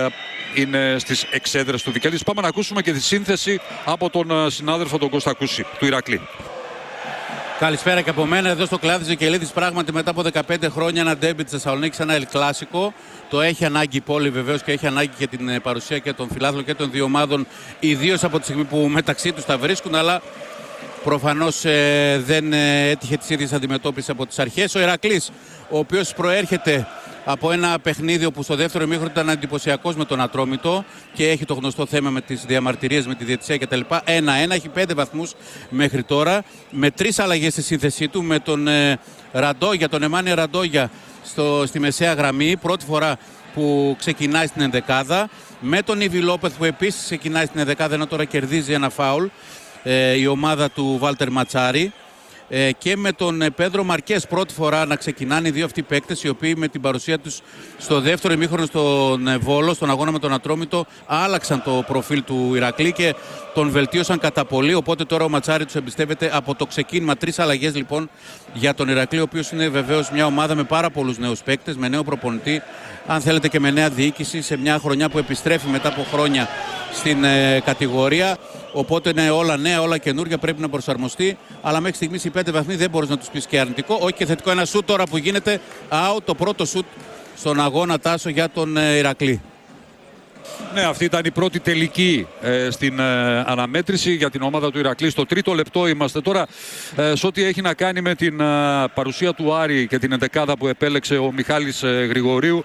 είναι στις εξέδρες του Βικελίδης. Πάμε να ακούσουμε και τη σύνθεση από τον συνάδελφο τον Κώστα Κούση του Ηρακλή. Καλησπέρα και από μένα εδώ στο Κλέαν της Βικελίδης. Πράγματι, μετά από 15 χρόνια, ένα ντέρμπι της Θεσσαλονίκης, ένα Ελ Κλάσικο. Το έχει ανάγκη η πόλη βεβαίως και έχει ανάγκη και την παρουσία και των φιλάθλων και των δύο ομάδων, ιδίως από τη στιγμή που μεταξύ τους τα βρίσκουν. Αλλά προφανώς δεν έτυχε τις ίδιες αντιμετώπισης από τις αρχές. Ο Ηρακλής, ο οποίος προέρχεται από ένα παιχνίδι όπου στο δεύτερο ημίχρονο ήταν εντυπωσιακός με τον Ατρόμητο και έχει το γνωστό θέμα με τις διαμαρτυρίες, με τη διαιτησία κτλ. 1-1, έχει 5 βαθμούς μέχρι τώρα, με 3 αλλαγές στη σύνθεσή του, με τον Ραντόγια, τον Εμάνια Ραντόγια στη μεσαία γραμμή, πρώτη φορά που ξεκινάει στην ενδεκάδα, με τον Ιβι Λόπεθ που επίσης ξεκινάει στην ενδεκάδα, ενώ τώρα κερδίζει ένα φάουλ η ομάδα του Βάλτερ Ματσάρη. Και με τον Πέδρο Μαρκές πρώτη φορά να ξεκινάνε οι δύο αυτοί παίκτες, οι οποίοι με την παρουσία τους στο δεύτερο ημίχρονο στον Βόλο, στον αγώνα με τον Ατρόμητο, άλλαξαν το προφίλ του Ηρακλή και τον βελτίωσαν κατά πολύ. Οπότε τώρα ο Ματσάρη τους εμπιστεύεται από το ξεκίνημα. 3 αλλαγές λοιπόν για τον Ηρακλή, ο οποίος είναι βεβαίως μια ομάδα με πάρα πολλούς νέους παίκτες, με νέο προπονητή, αν θέλετε και με νέα διοίκηση, σε μια χρονιά που επιστρέφει μετά από χρόνια στην κατηγορία. Οπότε είναι όλα νέα, όλα καινούργια, πρέπει να προσαρμοστεί. Αλλά μέχρι στιγμής οι 5 βαθμοί δεν μπορείς να τους πεις και αρνητικό. Όχι και θετικό. Ένα σουτ τώρα που γίνεται out, το πρώτο σουτ στον αγώνα, Τάσο, για τον Ηρακλή. Ναι, αυτή ήταν η πρώτη τελική στην αναμέτρηση για την ομάδα του Ηρακλή. Στο τρίτο λεπτό είμαστε τώρα. Σε ό,τι έχει να κάνει με την παρουσία του Άρη και την εντεκάδα που επέλεξε ο Μιχάλης Γρηγορίου,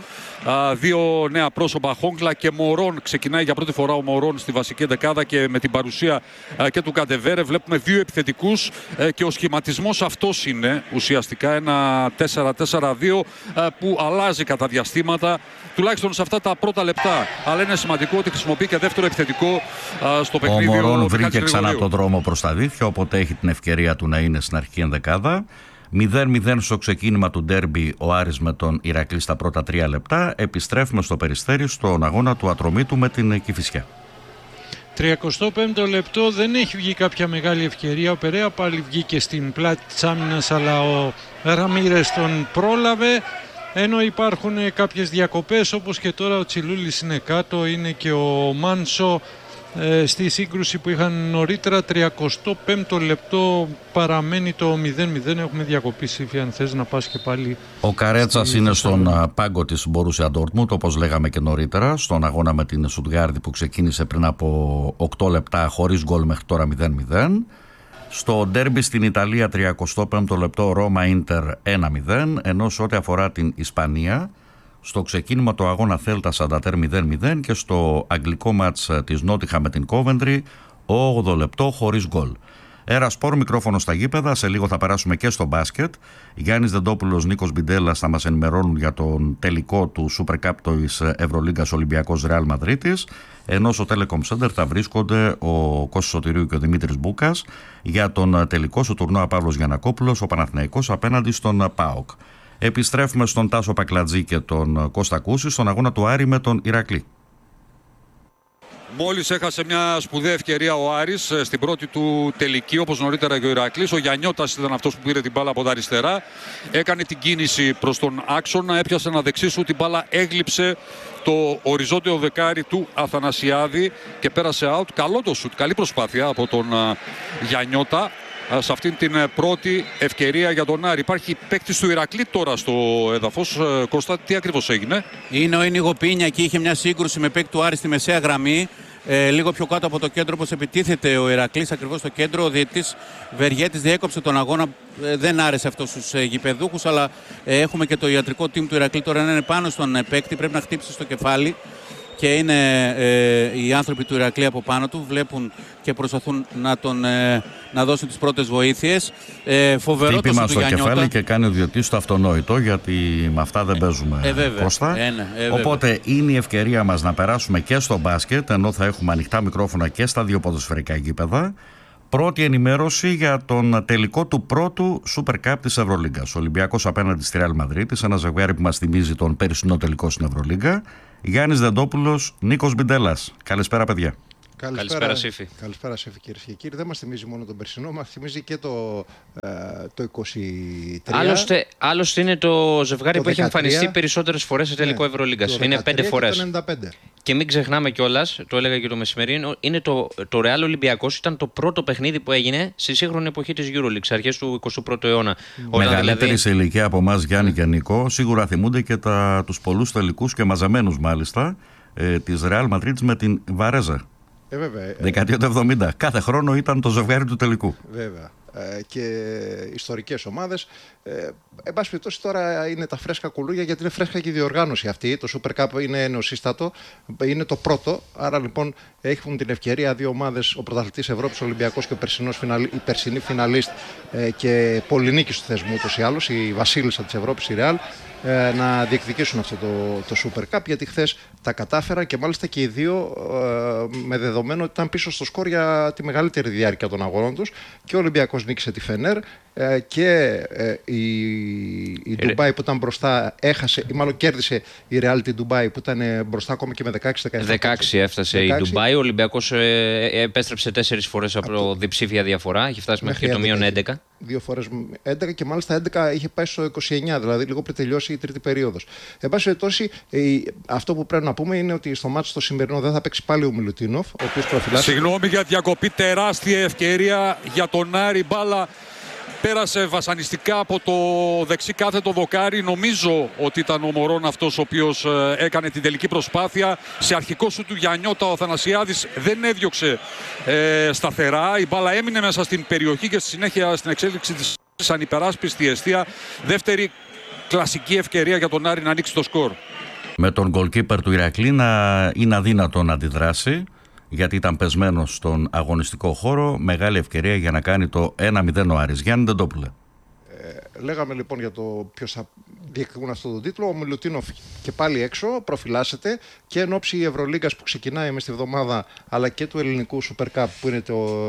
δύο νέα πρόσωπα, Χόγκλα και Μωρόν. Ξεκινάει για πρώτη φορά ο Μωρόν στη βασική εντεκάδα και με την παρουσία και του Καντεβέρε βλέπουμε δύο επιθετικούς και ο σχηματισμός αυτός είναι ουσιαστικά ένα 4-4-2 που αλλάζει κατά διαστήματα, τουλάχιστον σε αυτά τα πρώτα λεπτά. Αλλά είναι σημαντικό ότι χρησιμοποιεί και δεύτερο επιθετικό στο παιχνίδι. Ο Μωρόν βρήκε ξανά τον δρόμο προς τα δίχτυα, οπότε έχει την ευκαιρία του να είναι στην αρχική ενδεκάδα. 0-0 στο ξεκίνημα του ντέρμπι ο Άρης με τον Ηρακλή στα πρώτα 3 λεπτά. Επιστρέφουμε στο Περιστέρι στον αγώνα του Ατρομήτου με την Κηφισιά. 35ο λεπτό, δεν έχει βγει κάποια μεγάλη ευκαιρία. Ο Περέα πάλι βγήκε στην πλάτη της άμυνας, αλλά ο Ραμίρες τον πρόλαβε. Ενώ υπάρχουν κάποιες διακοπές, όπως και τώρα ο Τσιλούλης είναι κάτω, είναι και ο Μάνσο στη σύγκρουση που είχαν νωρίτερα. 35ο λεπτό παραμένει το 0-0. Έχουμε διακοπή, Σύφη, αν θες να πας και πάλι. Ο Καρέτσας είναι στον πάγκο της Μπορούσια Ντόρτμουντ, όπως λέγαμε και νωρίτερα, στον αγώνα με την Στουτγκάρδη που ξεκίνησε πριν από 8 λεπτά χωρίς γκολ μέχρι τώρα 0-0. Στο ντέρμπι στην Ιταλία 35ο λεπτό Ρώμα Ίντερ 1-0, ενώ σε ό,τι αφορά την Ισπανία στο ξεκίνημα το αγώνα Θέλτα Σαντατέρ 0-0 και στο αγγλικό μάτς της Νότιχα με την Κόβεντρι 8ο λεπτό χωρίς γκολ. Έρα Σπορ, μικρόφωνο στα γήπεδα. Σε λίγο θα περάσουμε και στο μπάσκετ. Γιάννης Δεντόπουλος, Νίκος Μπιντέλλας θα μας ενημερώνουν για τον τελικό του Super Cup της Ευρωλίγκας Ολυμπιακός Ρεάλ Μαδρίτης. Ενώ στο Telecom Center θα βρίσκονται ο Κώστας Σωτηρίου και ο Δημήτρης Μπούκας για τον τελικό στο τουρνουά Παύλος Γιαννακόπουλος, ο Παναθηναϊκός απέναντι στον ΠΑΟΚ. Επιστρέφουμε στον Τάσο Πακλατζή και τον Κώστα Κούση στον αγώνα του Άρη με τον Ηρακλή. Μόλις έχασε μια σπουδαία ευκαιρία ο Άρης στην πρώτη του τελική, όπως νωρίτερα και ο Ηρακλής. Ο Γιαννιώτας ήταν αυτός που πήρε την μπάλα από τα αριστερά. Έκανε την κίνηση προς τον άξονα, έπιασε ένα δεξί σου, την μπάλα έγλειψε το οριζόντιο δεκάρι του Αθανασιάδη και πέρασε out. Καλό το σουτ, καλή προσπάθεια από τον Γιαννιώτα σε αυτήν την πρώτη ευκαιρία για τον Άρη. Υπάρχει παίκτης του Ηρακλή τώρα στο έδαφος. Κώστα, τι ακριβώς έγινε? Είναι ο Ίνιγο Πίνια και είχε μια σύγκρουση με παίκτη του Άρη στη μεσαία γραμμή. Λίγο πιο κάτω από το κέντρο, όπως επιτίθεται ο Ηρακλής ακριβώς στο κέντρο. Ο διαιτητής Βεργέτης διέκοψε τον αγώνα. Δεν άρεσε αυτό στους γηπεδούχους, αλλά έχουμε και το ιατρικό team του Ηρακλή τώρα να είναι πάνω στον παίκτη. Πρέπει να χτύψει στο κεφάλι και είναι οι άνθρωποι του Ηρακλή από πάνω του, βλέπουν και προσπαθούν να δώσουν τις πρώτες βοήθειες. Φοβερό το χτύπημα σου του στο Γιαννιώτα. κεφάλι και κάνει ο διαιτητής το αυτονόητο, γιατί με αυτά δεν παίζουμε, Κώστα. Οπότε είναι η ευκαιρία μας να περάσουμε και στο μπάσκετ, ενώ θα έχουμε ανοιχτά μικρόφωνα και στα δύο ποδοσφαιρικά γήπεδα. Πρώτη ενημέρωση για τον τελικό του πρώτου Super Cup της Ευρωλίγκας. Ο Ολυμπιακός απέναντι στη Real Madrid, ένα ζευγάρι που μας θυμίζει τον περσινό τελικό στην Ευρωλίγκα. Γιάννης Δεντόπουλος, Νίκος Μπιντέλας. Καλησπέρα, παιδιά. Καλησπέρα, Σύφη. Καλησπέρα, Σύφη, κυρίες και κύριοι. Δεν μας θυμίζει μόνο τον περσινό, μας θυμίζει και το 23. Άλλωστε είναι το ζευγάρι το που έχει εμφανιστεί περισσότερες φορές σε τελικό Ευρωλίγκας. Είναι 5 φορές. Και μην ξεχνάμε κιόλας, το έλεγα και το μεσημερί, είναι το Real Ολυμπιακός ήταν το πρώτο παιχνίδι που έγινε στη σύγχρονη εποχή της EuroLeague, αρχές του 21ου αιώνα. Μεγαλύτεροι σε ηλικία από εμάς, Γιάννη και Νικό, σίγουρα θυμούνται και τους πολλούς τελικούς και μαζεμένους μάλιστα της Real Madrid με την Βαρέζα. Δεκαετία του 70. Κάθε χρόνο ήταν το ζευγάρι του τελικού. Βέβαια. Και ιστορικές ομάδες. Εν πάση περιπτώσει, τώρα είναι τα φρέσκα κουλούρια, γιατί είναι φρέσκα και η διοργάνωση αυτή. Το Super Cup είναι νεοσύστατο, είναι το πρώτο. Άρα λοιπόν έχουν την ευκαιρία δύο ομάδες, ο πρωταθλητής Ευρώπης, ο Ολυμπιακός, και η περσινή φιναλίστ και πολυνίκης του θεσμού ούτως ή άλλως, η βασίλισσα της Ευρώπης, η Real, να διεκδικήσουν αυτό το Super Cup, γιατί χθες τα κατάφεραν και μάλιστα και οι δύο, με δεδομένο ότι ήταν πίσω στο σκορ για τη μεγαλύτερη διάρκεια των αγώνων τους, και ο Ολυμπιακός νίκησε τη Φενέρ και η Ντουμπάι που ήταν μπροστά έχασε, ή μάλλον κέρδισε η Real την Ντουμπάι που ήταν μπροστά ακόμα και με 16-17. 16 έφτασε η Ντουμπάι. Ο Ολυμπιακός επέστρεψε 4 φορές από διψήφια διαφορά. Έχει φτάσει μέχρι το μείον 11. 2 φορές 11 και μάλιστα 11 είχε πάει στο 29, δηλαδή λίγο πριν τελειώσει η τρίτη περίοδος. Εν πάση περιπτώσει, αυτό που πρέπει να πούμε είναι ότι στο μάτσο το σημερινό δεν θα παίξει πάλι ο Μιλουτίνοφ, ο οποίος προφυλάσσεται. Συγγνώμη για διακοπή, τεράστια ευκαιρία για τον Άρη. Μπάλα πέρασε βασανιστικά από το δεξί κάθετο δοκάρι. Νομίζω ότι ήταν ο Μωρόν αυτός ο οποίος έκανε την τελική προσπάθεια. Σε αρχικό σου του Γιαννιώτα ο Αθανασιάδης δεν έδιωξε σταθερά. Η μπάλα έμεινε μέσα στην περιοχή και στη συνέχεια στην εξέλιξη της ανυπεράσπιστη εστία. Δεύτερη κλασική ευκαιρία για τον Άρη να ανοίξει το σκορ. Με τον goalkeeper του Ηρακλή να είναι αδύνατο να αντιδράσει, γιατί ήταν πεσμένο στον αγωνιστικό χώρο. Μεγάλη ευκαιρία για να κάνει το 1-0 ο Άρης. Γιάννη Ντεντόπουλε. Λέγαμε λοιπόν για το ποιος θα διεκδικούν αυτόν τον τίτλο. Ο Μιλουτίνοφ και πάλι έξω, προφυλάσσεται, και εν ώψη η Ευρωλίγκας που ξεκινάει μες τη βδομάδα, αλλά και του ελληνικού Super Cup που είναι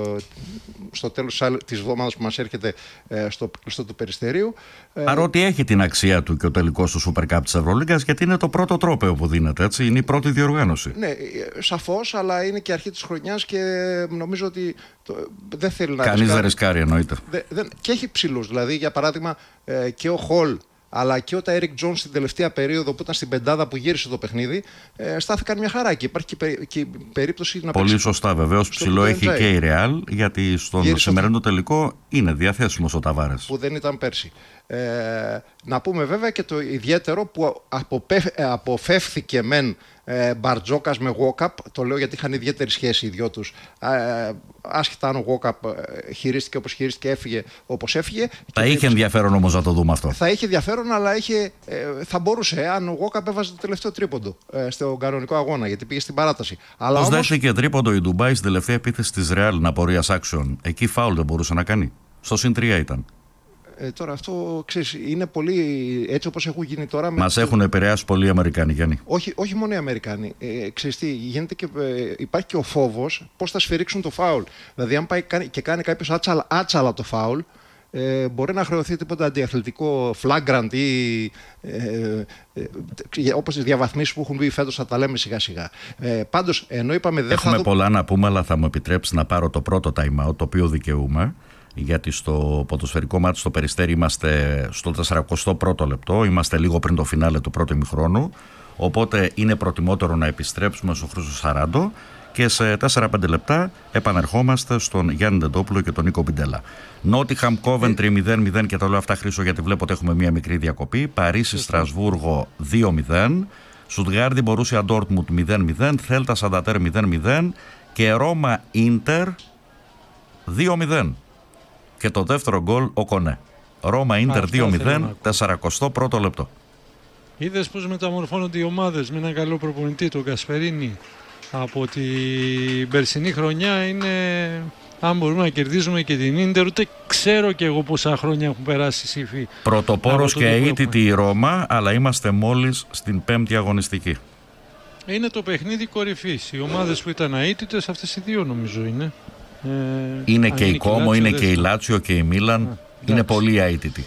στο τέλος της εβδομάδας που μας έρχεται στο του Περιστερίου. Παρότι έχει την αξία του και ο τελικός του Super Cup της Ευρωλίγκας, γιατί είναι το πρώτο τρόπαιο που δίνεται, έτσι, είναι η πρώτη διοργάνωση. Ναι, σαφώς, αλλά είναι και αρχή της χρονιάς και νομίζω ότι δεν θέλει να κανείς δεν ρισκάρει, εννοείται. Και έχει ψηλούς, δηλαδή για παράδειγμα και ο Χολ αλλά και ο Τάιρικ Τζόνς στην τελευταία περίοδο που ήταν στην πεντάδα που γύρισε το παιχνίδι, στάθηκαν μια χαρά και υπάρχει και η περίπτωση να πολύ σωστά, βεβαίως ψηλό έχει και η Real, γιατί στον σημερινό τελικό είναι διαθέσιμος ο Ταβάρες, που δεν ήταν πέρσι. Να πούμε βέβαια και το ιδιαίτερο που αποφεύθηκε μεν Μπαρτζόκας με Γουόκαπ. Το λέω γιατί είχαν ιδιαίτερη σχέση οι δυο τους. Άσχετα αν ο Γουόκαπ χειρίστηκε όπως χειρίστηκε, έφυγε όπως έφυγε. Θα είχε ενδιαφέρον όμως να το δούμε αυτό. Θα είχε ενδιαφέρον, αλλά θα μπορούσε αν ο Γουόκαπ έβαζε το τελευταίο τρίποντο στον κανονικό αγώνα, γιατί πήγε στην παράταση. Πώς δέχτηκε τρίποντο η Ντουμπάι στην τελευταία επίθεση της Real απορίας άξιον? Εκεί φάουλ δεν μπορούσε να κάνει. Στο συν 3 ήταν. Τώρα αυτό, ξέρεις, είναι πολύ έτσι όπως έχουν γίνει τώρα. Μας έχουν επηρεάσει πολλοί οι Αμερικάνοι, Γιάννη. Όχι μόνο οι Αμερικάνοι. Ξέρεις τι, γίνεται και υπάρχει και ο φόβος πώς θα σφυρίξουν το φάουλ. Δηλαδή, αν πάει και κάνει κάποιος άτσαλα το φάουλ, μπορεί να χρεωθεί τίποτα αντιαθλητικό, flagrant ή όπως τις διαβαθμίσεις που έχουν βγει φέτος, θα τα λέμε σιγά σιγά. Πάντως, ενώ είπαμε δεν έχουμε πολλά να πούμε, αλλά θα μου επιτρέψει να πάρω το πρώτο time out, το οποίο δικαιούμαι. Γιατί στο ποδοσφαιρικό μάτι στο Περιστέρι είμαστε στο 41ο λεπτό, είμαστε λίγο πριν το φινάλε του πρώτου ημιχρόνου, οπότε είναι προτιμότερο να επιστρέψουμε στο Χρήστο Σαράντο και σε 4-5 λεπτά επανερχόμαστε στον Γιάννη Ντεντόπουλο και τον Νίκο Μπιντέλα. Νότιχαμ Κόβεντρι 0-0, και τα λέω αυτά, Χρήστο, γιατί βλέπω ότι έχουμε μία μικρή διακοπή. Παρίσι Στρασβούργο 2-0, Στουτγκάρδι Μπορούσια Ντόρτμουντ 0-0, Θέλτα Σαντατέρ 0-0 και Ρώμα Ίντερ 2-0. Και το δεύτερο γκολ ο Κονέ. Ρώμα Ίντερ 2-0, 41ο λεπτό. Είδες πώς μεταμορφώνονται οι ομάδες με έναν καλό προπονητή, τον Κασπερίνη. Από την περσινή χρονιά είναι, αν μπορούμε να κερδίζουμε και την Ίντερ, ούτε ξέρω και εγώ πόσα χρόνια έχουν περάσει Σύφη. Πρωτοπόρος και αίτητη η Ρώμα, αλλά είμαστε μόλις στην 5η αγωνιστική. Είναι το παιχνίδι κορυφής. Οι ομάδες που ήταν αίτητες, αυτές οι δύο νομίζω είναι. Είναι και η Κόμο, είναι και η Λάτσιο και η Μίλαν. Είναι πολύ αίτητη.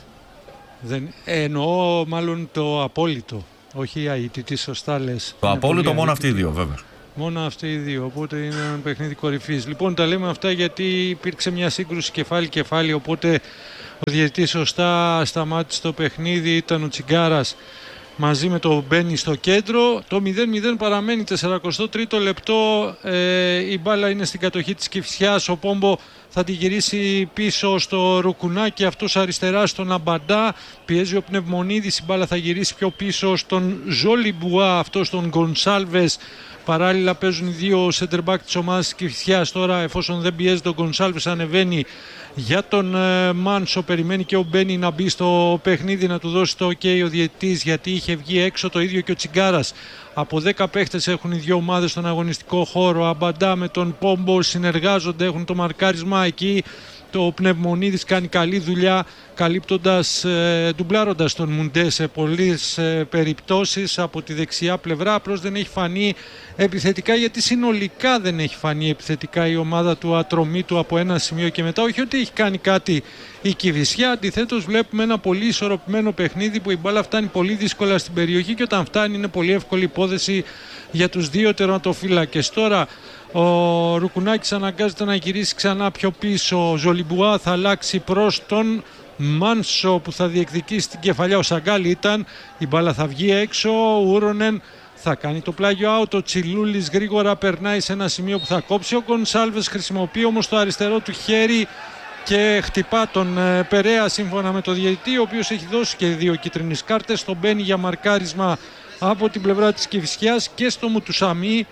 Εννοώ μάλλον το απόλυτο, όχι η αίτητη, σωστά λες. Το απόλυτο μόνο αυτοί οι δύο βέβαια. Μόνο αυτοί οι δύο, οπότε είναι ένα παιχνίδι κορυφής. Λοιπόν, τα λέμε αυτά γιατί υπήρξε μια σύγκρουση κεφάλι-κεφάλι, οπότε ο διαιτητής σωστά σταμάτησε το παιχνίδι, ήταν ο Τσιγκάρας μαζί με το Μπένι στο κέντρο. Το 0-0 παραμένει, 43ο λεπτό, η μπάλα είναι στην κατοχή της Κηφισιάς, ο Πόμπο θα τη γυρίσει πίσω στο Ρουκουνάκι, αυτός αριστερά στον Αμπαντά, πιέζει ο Πνευμονίδης, η μπάλα θα γυρίσει πιο πίσω στον Ζολιμπουά, αυτός στον Γκονσάλβες. Παράλληλα παίζουν οι δύο center back της ομάδας της Κηφισιάς. Τώρα, εφόσον δεν πιέζει τον Γκονσάλβες, ανεβαίνει για τον Μάνσο. Περιμένει και ο Μπένι να μπει στο παιχνίδι, να του δώσει το OK ο διαιτητής, γιατί είχε βγει έξω, το ίδιο και ο Τσιγκάρας. Από 10 παίχτες έχουν οι δύο ομάδες στον αγωνιστικό χώρο. Αμπαντά με τον Πόμπο συνεργάζονται, έχουν το μαρκάρισμα εκεί. Το Πνευμονίδης κάνει καλή δουλειά, καλύπτοντας, ντουμπλάροντας τον Μουντέ σε πολλές περιπτώσεις από τη δεξιά πλευρά. Απλώς δεν έχει φανεί επιθετικά, γιατί συνολικά δεν έχει φανεί επιθετικά η ομάδα του Ατρομήτου από ένα σημείο και μετά. Όχι ότι έχει κάνει κάτι η Κηφισιά, αντιθέτως βλέπουμε ένα πολύ ισορροπημένο παιχνίδι που η μπάλα φτάνει πολύ δύσκολα στην περιοχή και όταν φτάνει είναι πολύ εύκολη υπόθεση για τους δύο τερματοφύλακες. Τώρα ο Ρουκουνάκης αναγκάζεται να γυρίσει ξανά πιο πίσω. Ο Ζολιμπουά θα αλλάξει προς τον Μάνσο που θα διεκδικήσει την κεφαλιά. Ο Σαγκάλη ήταν, η μπάλα θα βγει έξω. Ο Ούρονεν θα κάνει το πλάγιο out. Ο Τσιλούλης γρήγορα περνάει σε ένα σημείο που θα κόψει. Ο Γκονσάλβες χρησιμοποιεί όμως το αριστερό του χέρι και χτυπά τον Περέα σύμφωνα με το διαιτητή, ο οποίος έχει δώσει και 2 κίτρινες κάρτες. Τον μπαίνει για μαρκάρισμα από την πλευρά της Κηφισιάς και στο Μουτουσαμί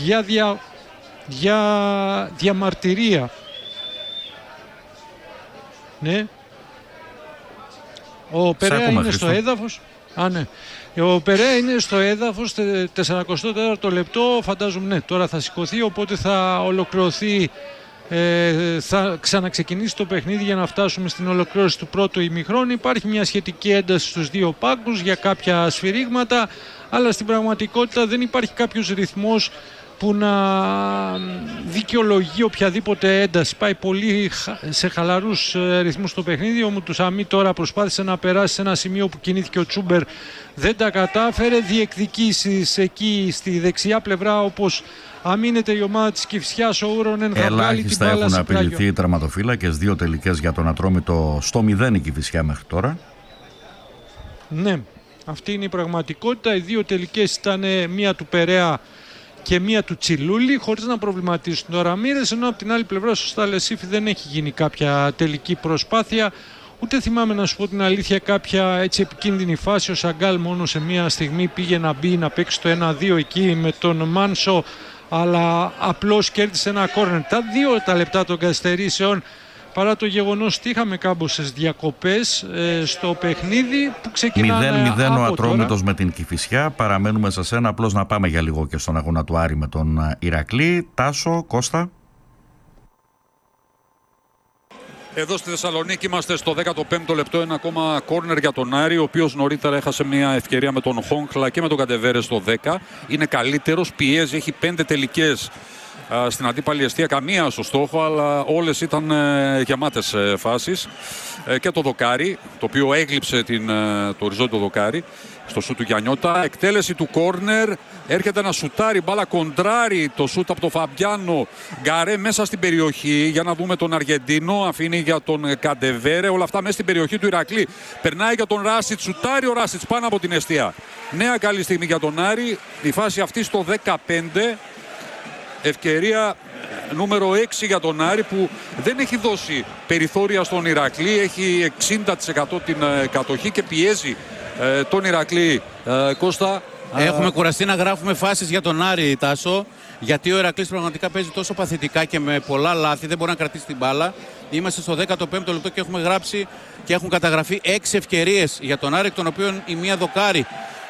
για διαμαρτυρία. Ναι. Ο Περέα είναι στο έδαφος. Ναι. Ο Περέα είναι στο έδαφος, 44ο λεπτό, φαντάζομαι, ναι, τώρα θα σηκωθεί, οπότε θα ολοκληρωθεί, θα ξαναξεκινήσει το παιχνίδι για να φτάσουμε στην ολοκλήρωση του πρώτου ημιχρόνου. Υπάρχει μια σχετική ένταση στους δύο πάγκους για κάποια σφυρίγματα, αλλά στην πραγματικότητα δεν υπάρχει κάποιος ρυθμός που να δικαιολογεί οποιαδήποτε ένταση. Πάει πολύ σε χαλαρούς ρυθμούς το παιχνίδι. Ο Μουτουσαμί τώρα προσπάθησε να περάσει σε ένα σημείο που κινήθηκε ο Τσούμπερ, δεν τα κατάφερε. Διεκδικήσεις εκεί στη δεξιά πλευρά, όπως αμήνεται η ομάδα της Κηφισιάς. Ο Ούρονεν θα βγάλει την μπάλα. Ελάχιστα έχουν απειληθεί οι τερματοφύλακες, 2 τελικές για τον Ατρόμητο, στο 0 η Κηφισιά μέχρι τώρα. Ναι, αυτή είναι η πραγματικότητα. Οι 2 τελικές ήταν μία του Περέα και μία του Τσιλούλη, χωρίς να προβληματίσουν το Ραμίρες, ενώ από την άλλη πλευρά στο Σταλεσίφι δεν έχει γίνει κάποια τελική προσπάθεια. Ούτε θυμάμαι, να σου πω την αλήθεια, κάποια έτσι επικίνδυνη φάση. Ο Σαγκάλ μόνο σε μία στιγμή πήγε να μπει να παίξει το 1-2 εκεί με τον Μάνσο, αλλά απλώς κέρδισε ένα κόρνερ. Τα 2 λεπτά των καθυστερήσεων, παρά το γεγονός ότι είχαμε κάμποσες διακοπές στο παιχνίδι που ξεκινάμε 0-0 ο Ατρόμητος με την Κηφισιά. Παραμένουμε σε σένα, απλώς να πάμε για λίγο και στον αγώνα του Άρη με τον Ηρακλή. Τάσο, Κώστα. Εδώ στη Θεσσαλονίκη είμαστε στο 15ο λεπτό, ένα ακόμα κόρνερ για τον Άρη, ο οποίος νωρίτερα έχασε μια ευκαιρία με τον Χόγκλα και με τον Καντεβέρε στο 10. Είναι καλύτερος, πιέζει, έχει 5 τελικές στην αντίπαλη εστία, καμία στο στόχο, αλλά όλες ήταν γεμάτες φάσεις. Και το δοκάρι, το οποίο έγλειψε το οριζόντιο δοκάρι στο σούτ του Γιαννιώτα. Εκτέλεση του κόρνερ, έρχεται να σουτάρει, μπάλα κοντράρει το σούτ από τον Φαμπιάνο Γκαρέ μέσα στην περιοχή. Για να δούμε τον Αργεντίνο, αφήνει για τον Καντεβέρε, όλα αυτά μέσα στην περιοχή του Ηρακλή. Περνάει για τον Ράσιτς, σουτάρει ο Ράσιτς πάνω από την εστία. Νέα καλή στιγμή για τον Άρη, η φάση αυτή στο 15. Ευκαιρία νούμερο 6 για τον Άρη, που δεν έχει δώσει περιθώρια στον Ηρακλή. Έχει 60% την κατοχή και πιέζει τον Ηρακλή. Κώστα. Έχουμε κουραστεί να γράφουμε φάσεις για τον Άρη, Τάσο, γιατί ο Ηρακλής πραγματικά παίζει τόσο παθητικά και με πολλά λάθη, δεν μπορεί να κρατήσει την μπάλα. Είμαστε στο 15ο λεπτό και έχουμε γράψει και έχουν καταγραφεί 6 ευκαιρίες για τον Άρη, εκ των οποίων η μία δοκάρι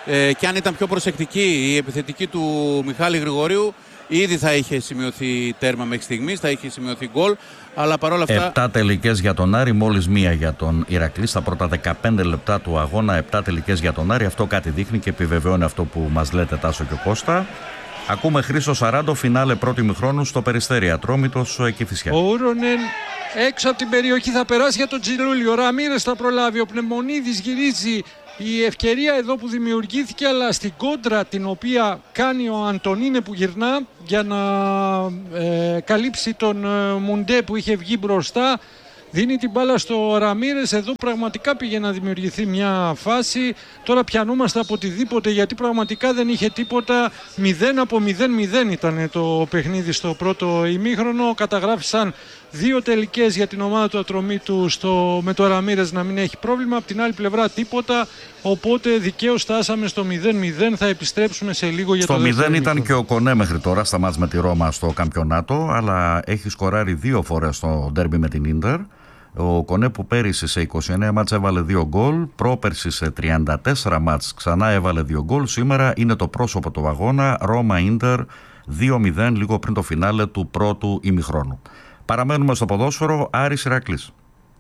Και αν ήταν πιο προσεκτική η επιθετική του Μιχάλη Γρηγορίου, ήδη θα είχε σημειωθεί τέρμα μέχρι στιγμής, θα είχε σημειωθεί γκολ. Αλλά παρόλα αυτά. 7 τελικές για τον Άρη, μόλις 1 για τον Ηρακλή. Στα πρώτα 15 λεπτά του αγώνα, 7 τελικές για τον Άρη. Αυτό κάτι δείχνει και επιβεβαιώνει αυτό που μας λέτε, Τάσο και Κώστα. Ακούμε Χρήστο Σαράντο, φινάλε πρώτη ημιχρόνου στο Περιστέρι Ατρόμητος Κηφισιά. Ο Ούρονεν έξω από την περιοχή θα περάσει για τον Τζιλούλη. Ο Ραμίρες θα προλάβει. Ο Πνευμονίδης γυρίζει. Η ευκαιρία εδώ που δημιουργήθηκε, αλλά στην κόντρα την οποία κάνει ο Αντωνίνε που γυρνά για να καλύψει τον Μουντέ που είχε βγει μπροστά. Δίνει την μπάλα στο Ραμίρες. Εδώ πραγματικά πήγε να δημιουργηθεί μια φάση. Τώρα πιανούμαστε από οτιδήποτε, γιατί πραγματικά δεν είχε τίποτα. 0 από 0-0 ήταν το παιχνίδι στο πρώτο ημίχρονο. Καταγράφησαν 2 τελικές για την ομάδα του Ατρομήτου με το Ραμίρες να μην έχει πρόβλημα. Από την άλλη πλευρά τίποτα. Οπότε δικαίως φτάσαμε στο 0-0. Θα επιστρέψουμε σε λίγο για το δεύτερο. Στο 0 ήταν και ο Κονέ μέχρι τώρα στα μάτς με τη Ρώμα στο Καμπιονάτο, αλλά έχει σκοράρει 2 φορές στο ντέρμπι με την Ίντερ. Ο Κονέ που πέρυσι σε 29 μάτς έβαλε 2 γκολ, πρόπερσι σε 34 μάτς ξανά έβαλε 2 γκολ. Σήμερα είναι το πρόσωπο του αγώνα, Ρώμα Ίντερ 2-0 λίγο πριν το φινάλε του πρώτου ημιχρόνου. Παραμένουμε στο ποδόσφαιρο, Άρης Ηρακλής.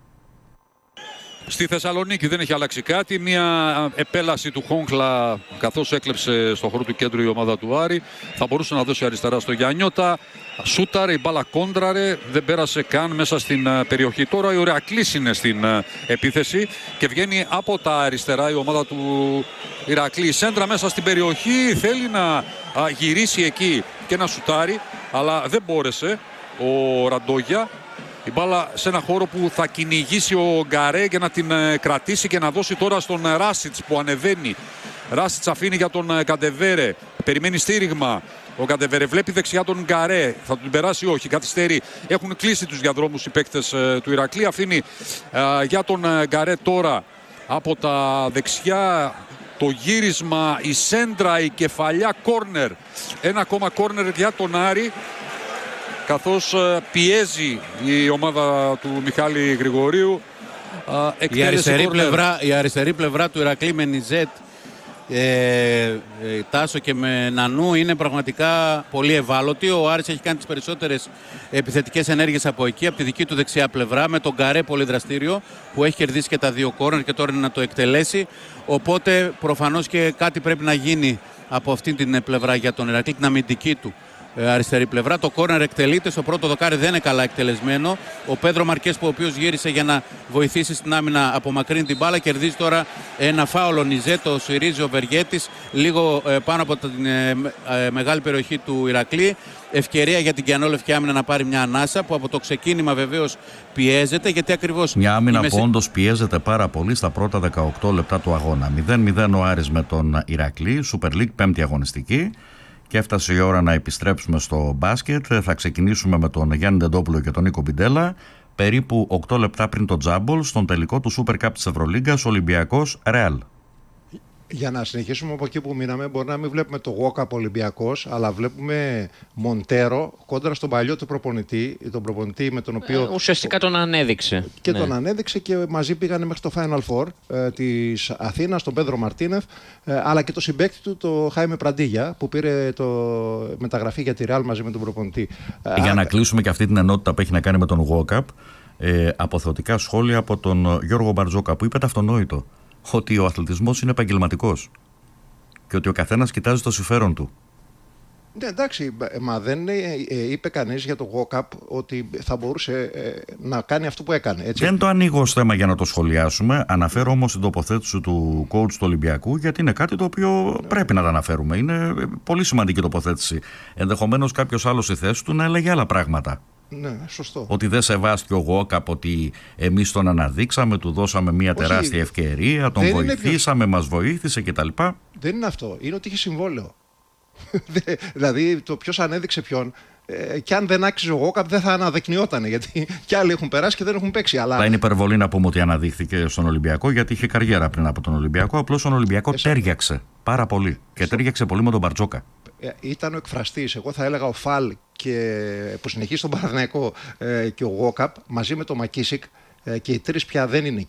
Στη Θεσσαλονίκη δεν έχει αλλάξει κάτι. Μια επέλαση του Χόγκλα καθώς έκλεψε στο χώρο του κέντρου η ομάδα του Άρη. Θα μπορούσε να δώσει αριστερά στο Γιαννιώτα. Σούταρε, η μπάλα κόντραρε, δεν πέρασε καν μέσα στην περιοχή. Τώρα η Ηρακλής είναι στην επίθεση και βγαίνει από τα αριστερά η ομάδα του Ηρακλή. Σέντρα μέσα στην περιοχή, θέλει να γυρίσει εκεί και να σουτάρει, αλλά δεν μπόρεσε ο Ραντόγια. Η μπάλα σε ένα χώρο που θα κυνηγήσει ο Γκαρέ για να την κρατήσει και να δώσει τώρα στον Ράσιτς που ανεβαίνει. Ράσιτς αφήνει για τον Καντεβέρε. Περιμένει στήριγμα. Ο Καντεβέρε βλέπει δεξιά τον Γκαρέ. Θα τον περάσει, όχι, καθυστερεί. Έχουν κλείσει τους διαδρόμους οι παίκτες του Ηρακλή. Αφήνει για τον Γκαρέ τώρα από τα δεξιά. Το γύρισμα, η σέντρα, η κεφαλιά, κόρνερ. Ένα ακόμα κόρνερ για τον Άρη, καθώς πιέζει η ομάδα του Μιχάλη Γρηγορίου. Η αριστερή πλευρά του Ηρακλή με Νιζέτ, Τάσο και με Νανού είναι πραγματικά πολύ ευάλωτη. Ο Άρης έχει κάνει τις περισσότερες επιθετικές ενέργειες από εκεί, από τη δική του δεξιά πλευρά, με τον Γκαρέ πολύ δραστήριο που έχει κερδίσει και τα 2 κόρνερ και τώρα είναι να το εκτελέσει. Οπότε προφανώς και κάτι πρέπει να γίνει από αυτή την πλευρά για τον Ηρακλή, την αμυντική του αριστερή πλευρά. Το κόρνερ εκτελείται, στο πρώτο δοκάρι δεν είναι καλά εκτελεσμένο. Ο Πέδρο Μαρκές, ο οποίος γύρισε για να βοηθήσει στην άμυνα, απομακρύνει την μπάλα, κερδίζει τώρα ένα φάουλο. Νιζέτο, σφυρίζει ο Βεργέτης λίγο πάνω από την μεγάλη περιοχή του Ηρακλή. Ευκαιρία για την Κιανόλευκη άμυνα να πάρει μια ανάσα που από το ξεκίνημα βεβαίως πιέζεται, γιατί ακριβώς μια άμυνα που όντως πιέζεται πάρα πολύ στα πρώτα 18 λεπτά του αγώνα. 0-0 ο Άρης με τον Ηρακλή, Super League, 5η αγωνιστική. Και έφτασε η ώρα να επιστρέψουμε στο μπάσκετ. Θα ξεκινήσουμε με τον Γιάννη Ντεντόπουλο και τον Νίκο Μπιντέλα. Περίπου 8 λεπτά πριν το τζάμπολ, στον τελικό του Super Cup της Ευρωλίγκας, Ολυμπιακός Ρεάλ. Για να συνεχίσουμε από εκεί που μείναμε, μπορεί να μην βλέπουμε το Γόκαπ Ολυμπιακός, αλλά βλέπουμε Μοντέρο κόντρα στον παλιό του προπονητή, τον προπονητή με τον οποίο. Ουσιαστικά τον ανέδειξε. Και τον ανέδειξε και μαζί πήγανε μέχρι το Final Four της Αθήνας, τον Πέδρο Μαρτίνεφ, αλλά και το συμπαίκτη του, το Χάιμε Πραντίγια, που πήρε το μεταγραφή για τη Ρεάλ μαζί με τον προπονητή. Για να κλείσουμε και αυτή την ενότητα που έχει να κάνει με τον Γόκαπ, αποθεωτικά σχόλια από τον Γιώργο Μπαρτζόκα, που είπε το αυτονόητο. Ότι ο αθλητισμός είναι επαγγελματικός και ότι ο καθένας κοιτάζει το συμφέρον του. Ναι, εντάξει, μα δεν είπε κανείς για το Walkup ότι θα μπορούσε να κάνει αυτό που έκανε. Έτσι. Δεν το ανοίγω ως θέμα για να το σχολιάσουμε. Αναφέρω όμως την τοποθέτηση του coach του Ολυμπιακού, γιατί είναι κάτι το οποίο πρέπει να το αναφέρουμε. Είναι πολύ σημαντική τοποθέτηση. Ενδεχομένως κάποιος άλλος στη θέση του να έλεγε άλλα πράγματα. Ναι, σωστό. Ότι δεν σεβάστηκε ο Γόκαπ, ότι εμείς τον αναδείξαμε, του δώσαμε μια τεράστια ευκαιρία, τον βοηθήσαμε, μας βοήθησε κτλ. Δεν είναι αυτό. Είναι ότι είχε συμβόλαιο. Δηλαδή το ποιος ανέδειξε ποιον. Και αν δεν άξιζε ο Γόκαπ δεν θα αναδεικνυόταν, γιατί κι άλλοι έχουν περάσει και δεν έχουν παίξει. Αλλά είναι υπερβολή να πούμε ότι αναδείχθηκε στον Ολυμπιακό, γιατί είχε καριέρα πριν από τον Ολυμπιακό. Απλώς στον Ολυμπιακό τέριαξε πάρα πολύ. Και τέριαξε πολύ με τον Μπαρτζόκα. Ήταν ο εκφραστής. Εγώ θα έλεγα ο Φαλ που συνεχίζει στον Παναθηναϊκό και ο Γόκαπ μαζί με τον Μακίσικ, και οι τρεις πια δεν είναι εκεί.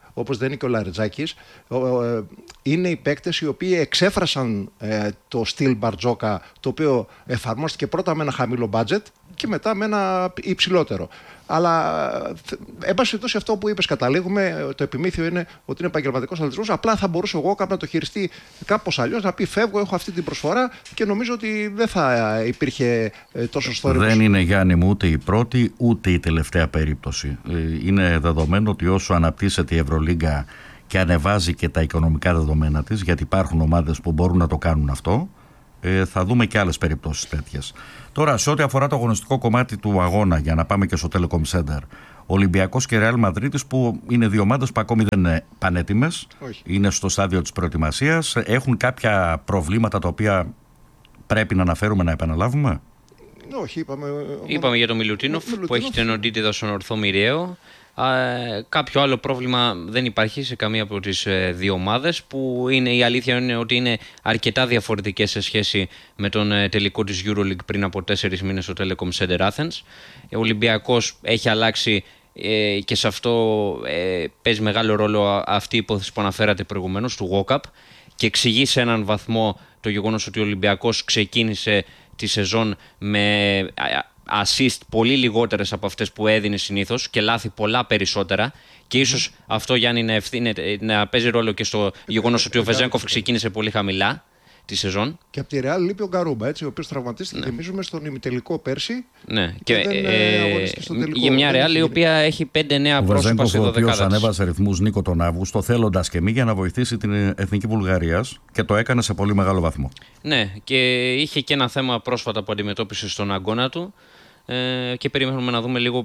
όπως δεν είναι και ο Λαρετζάκης, είναι οι παίκτες οι οποίοι εξέφρασαν το στυλ Μπαρτζόκα, το οποίο εφαρμόστηκε πρώτα με ένα χαμηλό budget και μετά με ένα υψηλότερο. Αλλά, εν πάση περιπτώσει, αυτό που είπες, καταλήγουμε, το επιμήθειο είναι ότι είναι επαγγελματικός αθλητισμός. Απλά θα μπορούσε ο Walkup να το χειριστεί κάπως αλλιώς, να πει: φεύγω, έχω αυτή την προσφορά, και νομίζω ότι δεν θα υπήρχε τόσο θόρυβος. Δεν είναι, Γιάννη μου, ούτε η πρώτη ούτε η τελευταία περίπτωση. Είναι δεδομένο ότι όσο αναπτύσσεται η Ευρωλίγκα και ανεβάζει και τα οικονομικά δεδομένα της, γιατί υπάρχουν ομάδες που μπορούν να το κάνουν αυτό, θα δούμε και άλλες περιπτώσεις τέτοιες. Τώρα, σε ό,τι αφορά το αγωνιστικό κομμάτι του αγώνα, για να πάμε και στο Telecom Center, Ολυμπιακός και Ρεάλ Μαδρίτης, που είναι δύο ομάδες που ακόμη δεν είναι πανέτοιμες, είναι στο στάδιο της προετοιμασίας, έχουν κάποια προβλήματα τα οποία πρέπει να αναφέρουμε, να επαναλάβουμε. Όχι, είπαμε για τον Μιλουτίνοφ που έχει την οντίτιδα στον ορθό μοιραίο. Κάποιο άλλο πρόβλημα δεν υπάρχει σε καμία από τις δύο ομάδες, που είναι, η αλήθεια είναι ότι είναι αρκετά διαφορετικές σε σχέση με τον τελικό της EuroLeague πριν από 4 μήνες στο Telecom Center Athens. Ο Ολυμπιακός έχει αλλάξει και σε αυτό παίζει μεγάλο ρόλο αυτή η υπόθεση που αναφέρατε προηγουμένως του Walkup, και εξηγεί σε έναν βαθμό το γεγονός ότι ο Ολυμπιακός ξεκίνησε τη σεζόν με assist πολύ λιγότερες από αυτές που έδινε συνήθως και λάθη πολλά περισσότερα, και ίσως αυτό, Γιάννη, να παίζει ρόλο και στο γεγονός ότι ο Βεζένκοφ ξεκίνησε πολύ χαμηλά τη σεζόν. Και από τη Ρεάλ λείπει ο Γκαρούμπα, ο οποίος τραυματίστηκε, θυμίζουμε, στον ημιτελικό πέρσι. Ναι, και για μια Ρεάλ η οποία έχει 5 νέα πρόσωπα σε 12 ο οποίος ανέβασε ρυθμούς, Νίκο, τον Αύγουστο, θέλοντας και μη, για να βοηθήσει την Εθνική Βουλγαρίας, και το έκανε σε πολύ μεγάλο βαθμό. Ναι, και είχε και ένα θέμα πρόσφατα που αντιμετώπισε στον αγώνα του. Και περιμένουμε να δούμε λίγο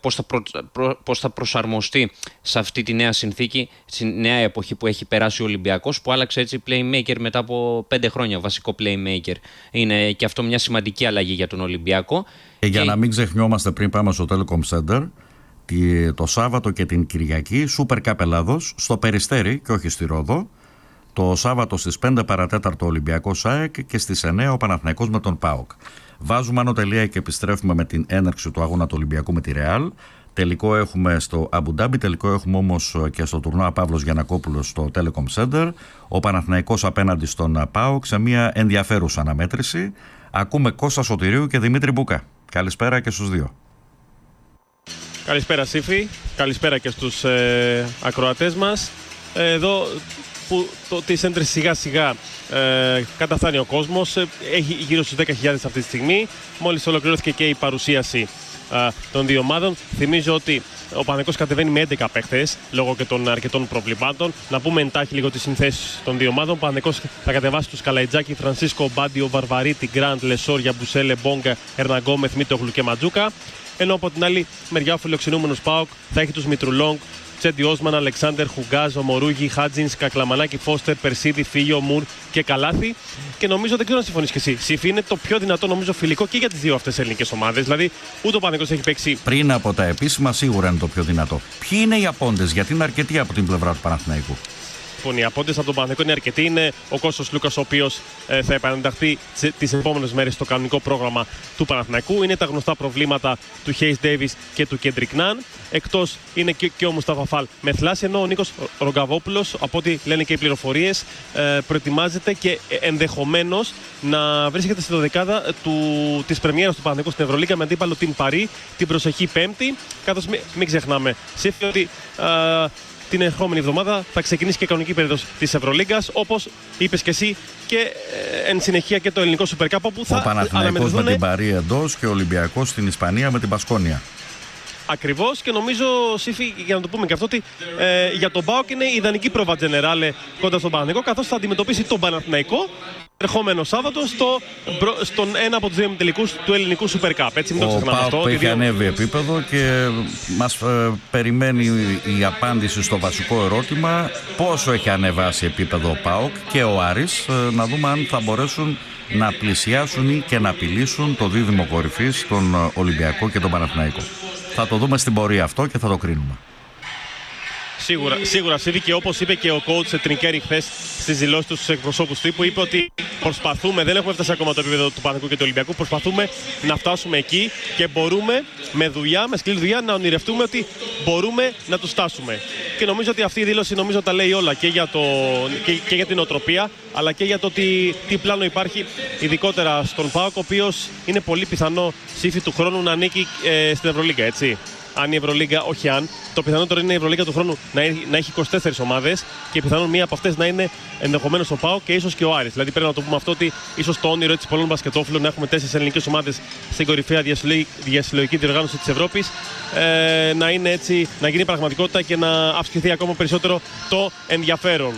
πώς θα προσαρμοστεί σε αυτή τη νέα συνθήκη, στη νέα εποχή που έχει περάσει ο Ολυμπιακός, που άλλαξε έτσι playmaker μετά από 5 χρόνια, βασικό playmaker. Είναι και αυτό μια σημαντική αλλαγή για τον Ολυμπιακό. Και για να μην ξεχνιόμαστε, πριν πάμε στο Telecom Center, το Σάββατο και την Κυριακή Super Cup Ελλάδος στο Περιστέρι και όχι στη Ρόδο. Το Σάββατο στις 5 παρατέταρτο Ολυμπιακός ΑΕΚ και στις 9 ο Παναθηναϊκός με τον ΠΑΟΚ. Βάζουμε άνω τελεία και επιστρέφουμε με την έναρξη του αγώνα του Ολυμπιακού με τη Ρεάλ. Τελικό έχουμε στο Αμπουντάμπι, τελικό έχουμε όμως και στο τουρνουά Παύλος Γιαννακόπουλος στο Telecom Center. Ο Παναθηναϊκός απέναντι στον ΠΑΟΚ σε μια ενδιαφέρουσα αναμέτρηση. Ακούμε Κώστα Σωτηρίου και Δημήτρη Μπούκα. Καλησπέρα και στους δύο. Καλησπέρα, Σύφη. Καλησπέρα και στους ακροατές μας. Εδώ που το T-Center σιγά σιγά καταφθάνει ο κόσμος, έχει γύρω στους 10.000 αυτή τη στιγμή. Μόλις ολοκληρώθηκε και η παρουσίαση των δύο ομάδων. Θυμίζω ότι ο Παναθηναϊκός κατεβαίνει με 11 παίχτες λόγω και των αρκετών προβλημάτων. Να πούμε εντάχει λίγο τις συνθέσεις των δύο ομάδων. Ο Παναθηναϊκός θα κατεβάσει τους Καλαϊτζάκη, Φρανσίσκο, Μπάντιο, Βαρβαρίτη, Γκραντ, Λεσόρια, Μπουσέλε, Μπόγκα, Ερναγκόμεθ, Μίτογλου και Ματζούκα. Ενώ από την άλλη μεριά ο φιλοξενούμενος ΠΑΟΚ θα έχει τους Μητρουλόγκ, Τσέντι Όσμαν, Αλεξάνδερ, Χουγκάζ, Ομορούγι, Χάτζινς, Κακλαμανάκη, Φώστερ, Περσίδη, Φίλιο, Μουρ και Καλάθι. Και νομίζω, δεν ξέρω αν συμφωνείς και εσύ, Σύφη, είναι το πιο δυνατό νομίζω φιλικό και για τις δύο αυτές ελληνικές ομάδες. Δηλαδή, ούτε ο Παναθηναϊκός έχει παίξει. Πριν από τα επίσημα, σίγουρα είναι το πιο δυνατό. Ποιοι είναι οι απόντες, γιατί είναι αρκετοί από την πλευρά του Παναθηναϊκού? Οι απόντες από τον Παναθηναϊκό είναι αρκετοί. Είναι ο Κώστας Λούκας, ο οποίος θα επανενταχθεί τις επόμενες μέρες στο κανονικό πρόγραμμα του Παναθηναϊκού. Είναι τα γνωστά προβλήματα του Χέις Ντέιβις και του Κέντρικ Ναν. Εκτός είναι και ο Μουσταφα Φαλ με θλάση, ενώ ο Νίκος Ρογκαβόπουλος, από ό,τι λένε και οι πληροφορίες, προετοιμάζεται και ενδεχομένως να βρίσκεται στη δωδεκάδα της πρεμιέρας του Παναθηναϊκού στην Ευρωλίγκα με αντίπαλο την Παρί την προσεχή Πέμπτη. Καθώς μην ξεχνάμε, Σύφη, ότι την ερχόμενη εβδομάδα θα ξεκινήσει και η κανονική περίοδος της Ευρωλίγκας, όπως είπες και εσύ, και εν συνεχεία και το ελληνικό Super Cup, που θα αναμετρηθούν. Ο Παναθηναϊκός με την Παρί εντός και ο Ολυμπιακός στην Ισπανία με την Πασκόνια. Ακριβώς, και νομίζω, Σύφη, για να το πούμε και αυτό, ότι για τον ΠΑΟΚ είναι η ιδανική πρόβα τζενεράλε κοντά στον Παναθηναϊκό, καθώς θα αντιμετωπίσει τον Παναθηναϊκό ερχόμενο Σάββατο στον ένα από τους δύο τελικούς του ελληνικού Super Cup. Έτσι, μην το ξεχνάμε αυτό. Ο ΠΑΟΚ έχει ανέβει επίπεδο και μας περιμένει η απάντηση στο βασικό ερώτημα, πόσο έχει ανεβάσει επίπεδο ο ΠΑΟΚ και ο Άρης, να δούμε αν θα μπορέσουν να πλησιάσουν και να απειλήσουν το δίδυμο κορυφής, τον Ολυμπιακό και τον Παναθηναϊκό. Θα το δούμε στην πορεία αυτό και θα το κρίνουμε. Σίγουρα, Σύβη, και όπως είπε και ο coach Τρινκέρι χθες στις δηλώσεις του στους εκπροσώπους του, που είπε ότι Προσπαθούμε, δεν έχουμε φτάσει ακόμα το επίπεδο του Παναθηναϊκού και του Ολυμπιακού. Προσπαθούμε να φτάσουμε εκεί και μπορούμε με δουλειά, με σκληρή δουλειά, να ονειρευτούμε ότι μπορούμε να τους φτάσουμε. Και νομίζω ότι αυτή η δήλωση τα λέει όλα και για την οτροπία, αλλά και για το τι πλάνο υπάρχει, ειδικότερα στον ΠΑΟΚ, ο οποίος είναι πολύ πιθανό σύφη του χρόνου να ανήκει στην Ευρωλίγκα, έτσι. Αν η Ευρωλίγκα, όχι αν, το πιθανότερο είναι η Ευρωλίγκα του χρόνου να έχει 24 ομάδες και πιθανόν μία από αυτές να είναι ενδεχομένως ο ΠΑΟΚ και ίσως και ο Άρης. Δηλαδή πρέπει να το πούμε αυτό, ότι ίσως το όνειρο έτσι πολλών μπασκετόφιλων να έχουμε 4 ελληνικές ομάδες στην κορυφαία διασυλλογική διοργάνωση της Ευρώπης να είναι έτσι, να γίνει πραγματικότητα και να αυξηθεί ακόμα περισσότερο το ενδιαφέρον.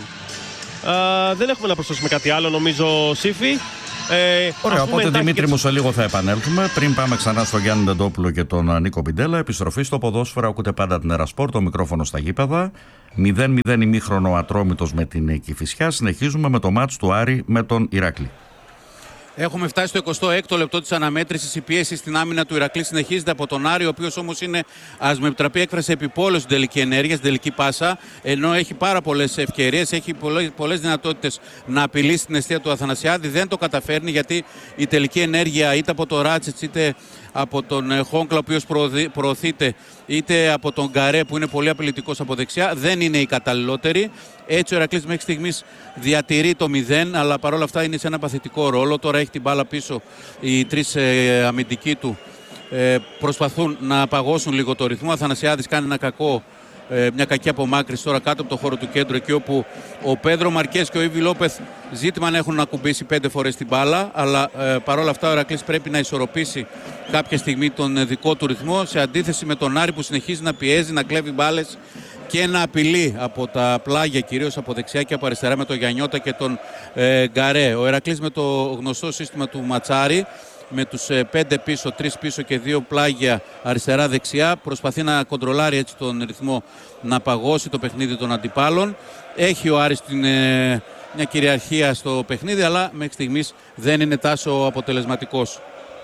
Δεν έχουμε να προσθέσουμε κάτι άλλο, νομίζω, Σύφη. Ωραία, οπότε Δημήτρη μου, σε λίγο θα επανέλθουμε. Πριν πάμε ξανά στον Γιάννη Ντεντόπουλο και τον Νίκο Πιντέλα, επιστροφή στο ποδόσφαιρο. Ακούτε πάντα την Ερασπορ, το μικρόφωνο στα γήπεδα. 0-0 ημίχρονο Ατρόμητος με την Κηφισιά. Συνεχίζουμε με το μάτς του Άρη με τον Ηράκλη. Έχουμε φτάσει στο 26ο λεπτό της αναμέτρησης. Η πίεση στην άμυνα του Ηρακλή συνεχίζεται από τον Άρη, ο οποίος όμως είναι, ας με επιτραπεί έκφραση, επιπόλαιος στην τελική ενέργεια, στην τελική πάσα. Ενώ έχει πάρα πολλές ευκαιρίες, έχει πολλές δυνατότητες να απειλήσει την αιστεία του Αθανασιάδη. Δεν το καταφέρνει, γιατί η τελική ενέργεια είτε από τον Ράτσετς είτε από τον Χόγκλα, ο οποίος προωθείται, είτε από τον Γκαρέ, που είναι πολύ απειλητικός από δεξιά, δεν είναι η καταλληλότερη. Έτσι ο Ηρακλής μέχρι στιγμής διατηρεί το 0, αλλά παρόλα αυτά είναι σε ένα παθητικό ρόλο. Τώρα έχει την μπάλα πίσω, οι τρεις αμυντικοί του προσπαθούν να παγώσουν λίγο το ρυθμό. Ο Αθανασιάδης κάνει μια κακή απομάκρυση τώρα κάτω από το χώρο του κέντρου, εκεί όπου ο Πέδρο Μαρκές και ο Ήβι Λόπεθ ζήτημα να έχουν ακουμπήσει 5 φορές την μπάλα, αλλά παρόλα αυτά ο Ηρακλής πρέπει να ισορροπήσει κάποια στιγμή τον δικό του ρυθμό, σε αντίθεση με τον Άρη που συνεχίζει να πιέζει, να κλέβει μπάλες και να απειλεί από τα πλάγια, κυρίως από δεξιά και από αριστερά, με τον Γιαννιώτα και τον Γκαρέ. Ο Ηρακλής με το γνωστό σύστημα του Ματσάρη, με τους 5 πίσω, 3 πίσω και 2 πλάγια αριστερά-δεξιά, προσπαθεί να κοντρολάρει έτσι τον ρυθμό, να παγώσει το παιχνίδι των αντιπάλων. Έχει ο Άρης μια κυριαρχία στο παιχνίδι, αλλά μέχρι στιγμής δεν είναι τάσο αποτελεσματικός.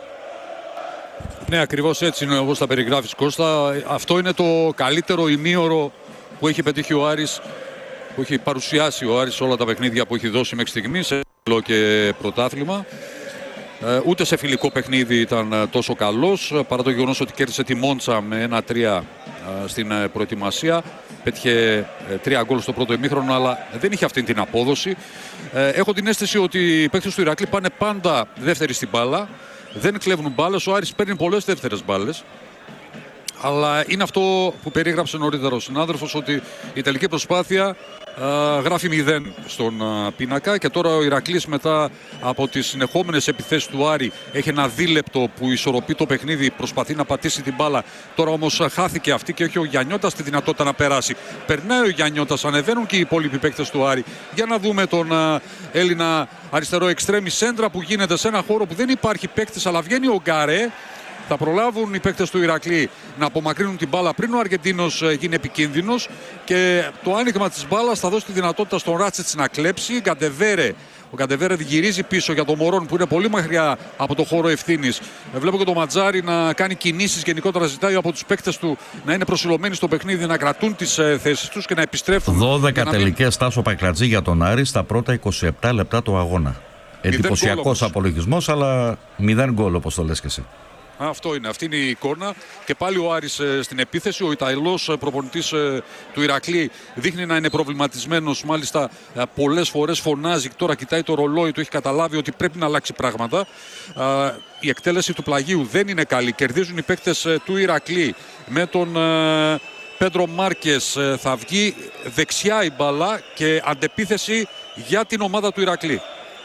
Ναι, ακριβώς έτσι είναι, όπως τα περιγράφεις, Κώστα. Αυτό είναι το καλύτερο ημίωρο που έχει πετύχει ο Άρης, που έχει παρουσιάσει ο Άρης όλα τα παιχνίδια που έχει δώσει μέχρι στιγμής, σε και πρωτάθλημα. Ούτε σε φιλικό παιχνίδι ήταν τόσο καλός, παρά το γεγονός ότι κέρδισε τη Μόντσα με 1-3 στην προετοιμασία. Πέτυχε 3 γκολ στο πρώτο ημίχρονο, αλλά δεν είχε αυτή την απόδοση. Έχω την αίσθηση ότι οι παίκτες του Ηρακλή πάνε πάντα δεύτεροι στην μπάλα. Δεν κλέβουν μπάλες, ο Άρης παίρνει πολλές δεύτερες μπάλες. Αλλά είναι αυτό που περίγραψε νωρίτερα ο συνάδελφος, ότι η τελική προσπάθεια γράφει 0 στον πίνακα, και τώρα ο Ηρακλής, μετά από τις συνεχόμενες επιθέσεις του Άρη, έχει ένα δίλεπτο που ισορροπεί το παιχνίδι, προσπαθεί να πατήσει την μπάλα. Τώρα όμως χάθηκε αυτή και έχει ο Γιαννιώτας τη δυνατότητα να περάσει. Περνάει ο Γιαννιώτας, ανεβαίνουν και οι υπόλοιποι παίκτες του Άρη. Για να δούμε τον Έλληνα αριστερό εξτρέμι σέντρα που γίνεται σε ένα χώρο που δεν υπάρχει παίκτης, αλλά βγαίνει ο Γκαρέ. Θα προλάβουν οι παίκτες του Ηρακλή να απομακρύνουν την μπάλα πριν ο Αργεντίνος γίνει επικίνδυνος, και το άνοιγμα της μπάλας θα δώσει τη δυνατότητα στον Ράτσετς να κλέψει. Ο Γκαντεβέρε γυρίζει πίσω για τον Μωρόν, που είναι πολύ μακριά από το χώρο ευθύνης. Βλέπω και τον Ματζάρη να κάνει κινήσεις, γενικότερα ζητάει από τους παίκτες του να είναι προσιλωμένοι στο παιχνίδι, να κρατούν τις θέσεις τους και να επιστρέφουν. 12 τελικές Τάσο Παϊκρατζή για τον Άρη στα πρώτα 27 λεπτά του αγώνα. Εντυπωσιακός απολογισμός, αλλά 0 γκολ, όπως το λες και εσύ. Αυτή είναι η εικόνα, και πάλι ο Άρης στην επίθεση. Ο Ιταλός προπονητής του Ηρακλή δείχνει να είναι προβληματισμένος, μάλιστα πολλές φορές φωνάζει. Τώρα κοιτάει το ρολόι του, έχει καταλάβει ότι πρέπει να αλλάξει πράγματα. Η εκτέλεση του πλαγίου δεν είναι καλή. Κερδίζουν οι παίκτες του Ηρακλή με τον Πέντρο Μάρκες. Θα βγει δεξιά η μπάλα και αντεπίθεση για την ομάδα του Ηρακλή.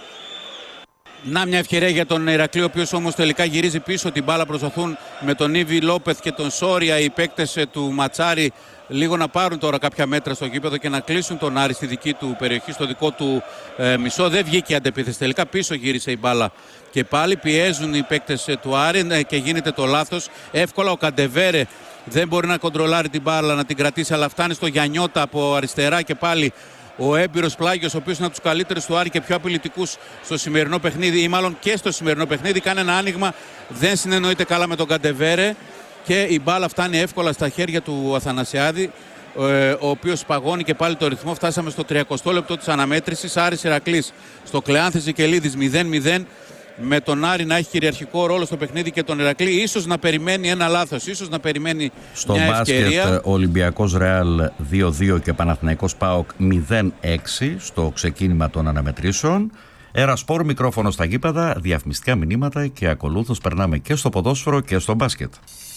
Να, μια ευκαιρία για τον Ηρακλή, ο οποίος όμως τελικά γυρίζει πίσω την μπάλα. Προσπαθούν με τον Ήβι Λόπεθ και τον Σόρια οι παίκτες του Ματσάρη λίγο να πάρουν τώρα κάποια μέτρα στο γήπεδο και να κλείσουν τον Άρη στη δική του περιοχή, στο δικό του μισό. Δεν βγήκε η αντεπίθεση. Τελικά πίσω γύρισε η μπάλα. Και πάλι πιέζουν οι παίκτες του Άρη και γίνεται το λάθος. Εύκολα ο Καντεβέρε δεν μπορεί να κοντρολάρει την μπάλα, να την κρατήσει, αλλά φτάνει στο Γιαννιώτα από αριστερά, και πάλι ο έμπειρος πλάγιος, ο οποίος είναι από τους καλύτερους του Άρη και πιο απειλητικούς στο σημερινό παιχνίδι, ή μάλλον και στο σημερινό παιχνίδι, κάνει ένα άνοιγμα, δεν συνεννοείται καλά με τον Καντεβέρε και η μπάλα φτάνει εύκολα στα χέρια του Αθανασιάδη, ο οποίος παγώνει και πάλι το ρυθμό. Φτάσαμε στο 30 λεπτό της αναμέτρησης. Άρης Ηρακλής στο Κλεάνθης Βικελίδης 0-0. Με τον Άρη να έχει κυριαρχικό ρόλο στο παιχνίδι και τον Ηρακλή ίσως να περιμένει ένα λάθος, ίσως να περιμένει στο μια ευκαιρία. Στο μπάσκετ Ολυμπιακός Ρεάλ 2-2 και Παναθηναϊκός ΠΑΟΚ 0-6 στο ξεκίνημα των αναμετρήσεων. Ερασπορ, μικρόφωνο στα γήπεδα, διαφημιστικά μηνύματα και ακολούθως περνάμε και στο ποδόσφαιρο και στο μπάσκετ.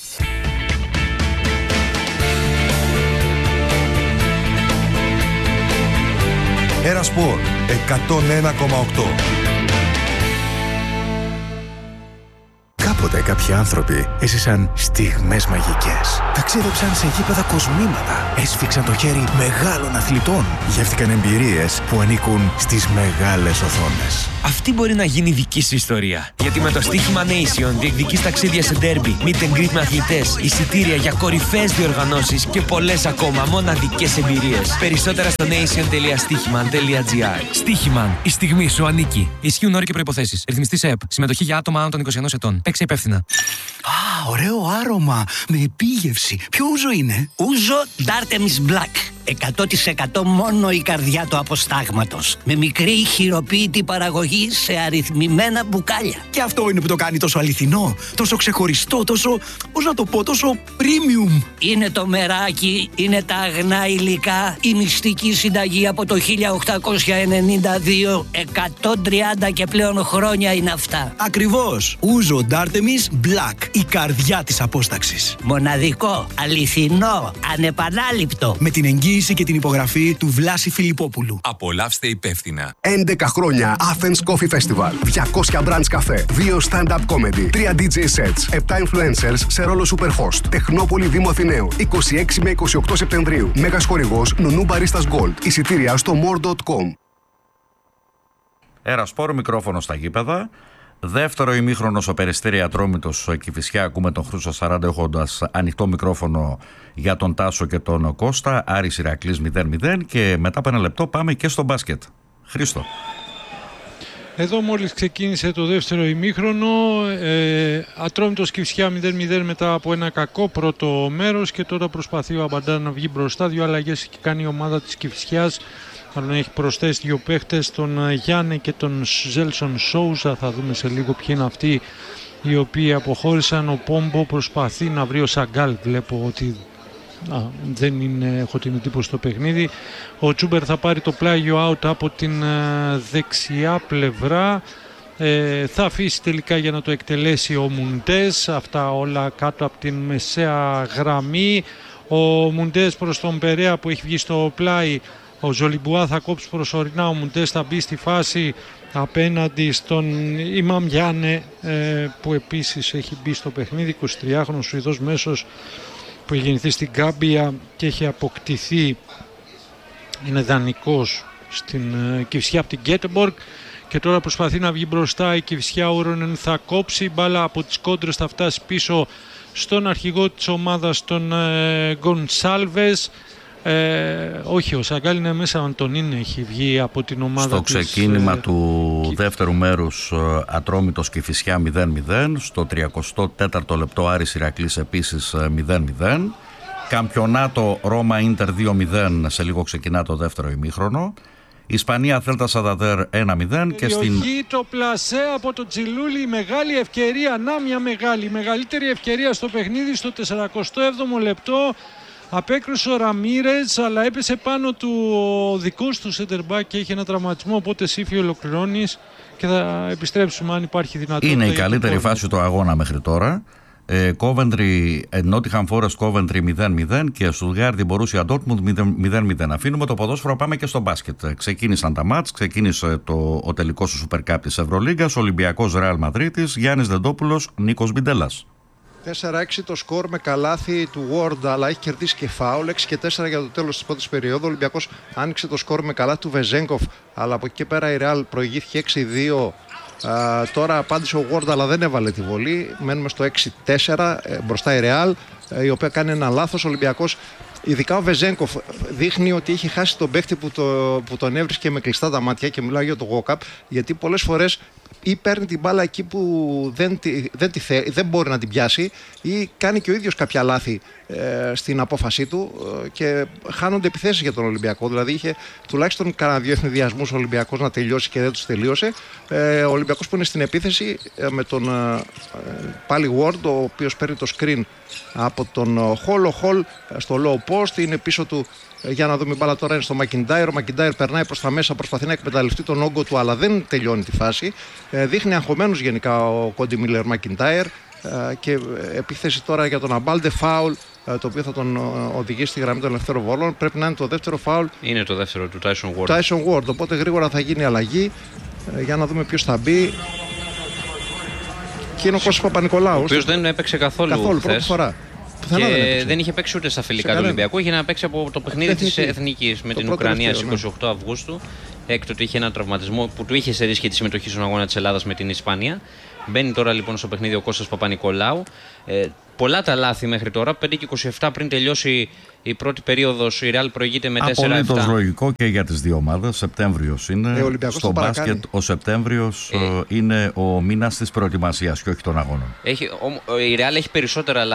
Ερασπορ 101,8. Κάποτε κάποιοι άνθρωποι έζησαν στιγμές μαγικές. Ταξίδεψαν σε γήπεδα κοσμήματα. Έσφιξαν το χέρι μεγάλων αθλητών. Γεύτηκαν εμπειρίες που ανήκουν στις μεγάλες οθόνες. Αυτή μπορεί να γίνει δική σου ιστορία. Γιατί με το στοίχημα Nation διεκδικείς ταξίδια σε ντέρμπι, meet and greet με αθλητές, εισιτήρια για κορυφαίες διοργανώσεις και πολλές ακόμα μοναδικές εμπειρίες. Περισσότερα στο nation.stichiman.gr. Στοίχημαν. Η στιγμή σου ανήκει. Ισχύουν όροι και προϋποθέσεις. Ρυθμιστής ΕΕΠ. Συμμετοχή για άτομα άνω των 21 ετών. Παίξε υπεύθυνα. Α, ωραίο άρωμα. Με επίγευση. Ποιο ούζο είναι? Ούζο Dartemis Black. 100% μόνο η καρδιά του αποστάγματος. Με μικρή χειροποίητη παραγωγή σε αριθμημένα μπουκάλια. Και αυτό είναι που το κάνει τόσο αληθινό, τόσο ξεχωριστό, τόσο, πώς να το πω, τόσο premium. Είναι το μεράκι, είναι τα αγνά υλικά, η μυστική συνταγή από το 1892. 130 και πλέον χρόνια είναι αυτά. Ακριβώς. Ούζο Dartemis Black. Η καρδιά της απόσταξης. Μοναδικό, αληθινό, ανεπανάληπτο. Με την εγγύηση και την υπογραφή του Βλάση Φιλιππόπουλου. Απολαύστε υπεύθυνα. 11 χρόνια Athens Coffee Festival. 200 brands καφέ. 2 stand-up comedy. 3 DJ sets. 7 influencers σε ρόλο superhost. Τεχνόπολη Δήμου Αθηναίου. 26 με 28 Σεπτεμβρίου. Μέγας χορηγός Νουνού Baristas Gold. Εισιτήρια στο more.com. Ερασπορ, μικρόφωνο στα γήπεδα. Δεύτερο ημίχρονο στο Περιστέρι Ατρόμητος Κηφισιά. Ακούμε τον Χρούσο 40 έχοντας ανοιχτό μικρόφωνο για τον Τάσο και τον Κώστα. Άρης Ηρακλής 0-0 και μετά από ένα λεπτό πάμε και στο μπάσκετ. Χρήστο. Εδώ μόλις ξεκίνησε το δεύτερο ημίχρονο, Ατρόμητος Κηφισιά 0-0 μετά από ένα κακό πρώτο μέρος και τώρα προσπαθεί ο Αμπαντά να βγει μπροστά. Δύο αλλαγές έχει κάνει η ομάδα της Κηφισιάς. Μάλλον έχει προσθέσει δύο παίχτες, τον Γιάννη και τον Ζέλσον Σόουζα. Θα δούμε σε λίγο ποιοι είναι αυτοί οι οποίοι αποχώρησαν. Ο Πόμπο προσπαθεί να βρει ο Σαγκάλ. Βλέπω ότι δεν είναι, έχω την εντύπωση στο παιχνίδι. Ο Τσούμπερ θα πάρει το πλάγιο out από την δεξιά πλευρά. Θα αφήσει τελικά για να το εκτελέσει ο Μουντές. Αυτά όλα κάτω από την μεσαία γραμμή. Ο Μουντές προς τον Περέα που έχει βγει στο πλάι. Ο Ζολιμπουά θα κόψει προσωρινά, ο Μουντές θα μπει στη φάση απέναντι στον Ιμάμ Γιάννε που επίσης έχει μπει στο παιχνίδι, 23χρονος Σουηδός μέσος που έχει γεννηθεί στην Γκάμπια και έχει αποκτηθεί, είναι δανεικός στην Κηφισιά από την Γκέτεμποργκ και τώρα προσπαθεί να βγει μπροστά. Η Κηφισιά Ούρονεν θα κόψει, μπάλα από τις κόντρες θα φτάσει πίσω στον αρχηγό της ομάδας, τον Γκονσάλβες. Όχι, ο Σαγκάλ είναι μέσα, ο Αντωνίν έχει βγει από την ομάδα στο ξεκίνημα του δεύτερου μέρους Ατρόμητος Κηφισιά 0-0, στο 34ο λεπτό Άρης Ηρακλής επίσης 0-0, Καμπιονάτο Ρώμα Ίντερ 2-0, σε λίγο ξεκινά το δεύτερο ημίχρονο, Ισπανία Θέλτα Σανταντέρ 1-0 και στην... το πλασέ από το Τζιλούλη, μεγάλη ευκαιρία, να μια μεγαλύτερη ευκαιρία στο παιχνίδι στο 47ο λεπτό. Απέκρουσε ο Ραμίρες, αλλά έπεσε πάνω του ο δικός του σεντερμπάκ και έχει ένα τραυματισμό, οπότε Σύφη ολοκληρώνεις και θα επιστρέψουμε αν υπάρχει δυνατότητα. Είναι η καλύτερη φάση του αγώνα μέχρι τώρα. Coventry, Nottingham Forest Coventry 0-0 και Stuttgart Borussia Dortmund 0-0. Αφήνουμε το ποδόσφαιρο, πάμε και στο μπάσκετ. Ξεκίνησαν τα μάτς, ξεκίνησε ο τελικός του Super Cup της Ευρωλίγκας, Ολυμπιακός Ρεάλ Μαδρίτης, Γιάννης Δεντόπουλος, Νίκος Μπιντέλας. 4-6 το σκορ με καλάθι του Ward, αλλά έχει κερδίσει και φάουλ. 6 και 4 για το τέλος της πρώτης περίοδου. Ο Ολυμπιακός άνοιξε το σκορ με καλάθι του Βεζέγκοφ, αλλά από εκεί και πέρα η Real προηγήθηκε 6-2. Τώρα απάντησε ο Ward, αλλά δεν έβαλε τη βολή. Μένουμε στο 6-4 μπροστά η Real, η οποία κάνει ένα λάθος. Ο Ολυμπιακός, ειδικά ο Βεζέγκοφ, δείχνει ότι έχει χάσει τον παίχτη που τον έβρισκε με κλειστά τα μάτια, και μιλάω για το walk-up, γιατί πολλές φορές ή παίρνει την μπάλα εκεί που δεν μπορεί να την πιάσει, ή κάνει και ο ίδιος κάποια λάθη στην απόφασή του και χάνονται επιθέσεις για τον Ολυμπιακό. Δηλαδή είχε τουλάχιστον κανένα 2 ευνηδιασμούς ο Ολυμπιακός να τελειώσει και δεν τους τελείωσε. Ο Ολυμπιακός που είναι στην επίθεση με τον πάλι Ward, ο οποίος παίρνει το screen από τον Hall. Ο Hall στο low post είναι πίσω του. Για να δούμε, η μπάλα τώρα είναι στο McIntyre. Ο McIntyre περνάει προς τα μέσα, προσπαθεί να εκμεταλλευτεί τον όγκο του, αλλά δεν τελειώνει τη φάση. Δείχνει αγχωμένος γενικά ο Κόντι Μίλλερ McIntyre. Και επίθεση τώρα για τον Αμπάλντε, φάουλ, το οποίο θα τον οδηγήσει στη γραμμή των ελευθέρων βόλων. Πρέπει να είναι το δεύτερο φάουλ. Είναι το δεύτερο του Tyson Ward. Οπότε γρήγορα θα γίνει αλλαγή. Για να δούμε ποιος θα μπει. Και είναι ο Κώστας Παπα-Νικολάου. Ο οποίος δεν έπαιξε καθόλου πρώτη φορά. Και δεν είχε παίξει ούτε στα φιλικά του Ολυμπιακού. Είχε να παίξει από το παιχνίδι της Εθνικής με την Ουκρανία στις 28 Αυγούστου. Έκτοτε είχε ένα τραυματισμό που του είχε σε ρίσκη τη συμμετοχή στον αγώνα της Ελλάδας με την Ισπανία. Μπαίνει τώρα λοιπόν στο παιχνίδι ο Κώστας Παπα-Νικολάου. Πολλά τα λάθη μέχρι τώρα. 5 και 27 πριν τελειώσει η πρώτη περίοδος. Η Real προηγείται με 4-7. Απολύτως λογικό και για τις δύο ομάδες. Σεπτέμβριος είναι. Στο μπάσκετ ο Σεπτέμβριος είναι ο μήνας της προετοιμασίας και όχι των αγώνων. Η Real έχει περισσότερα λάθη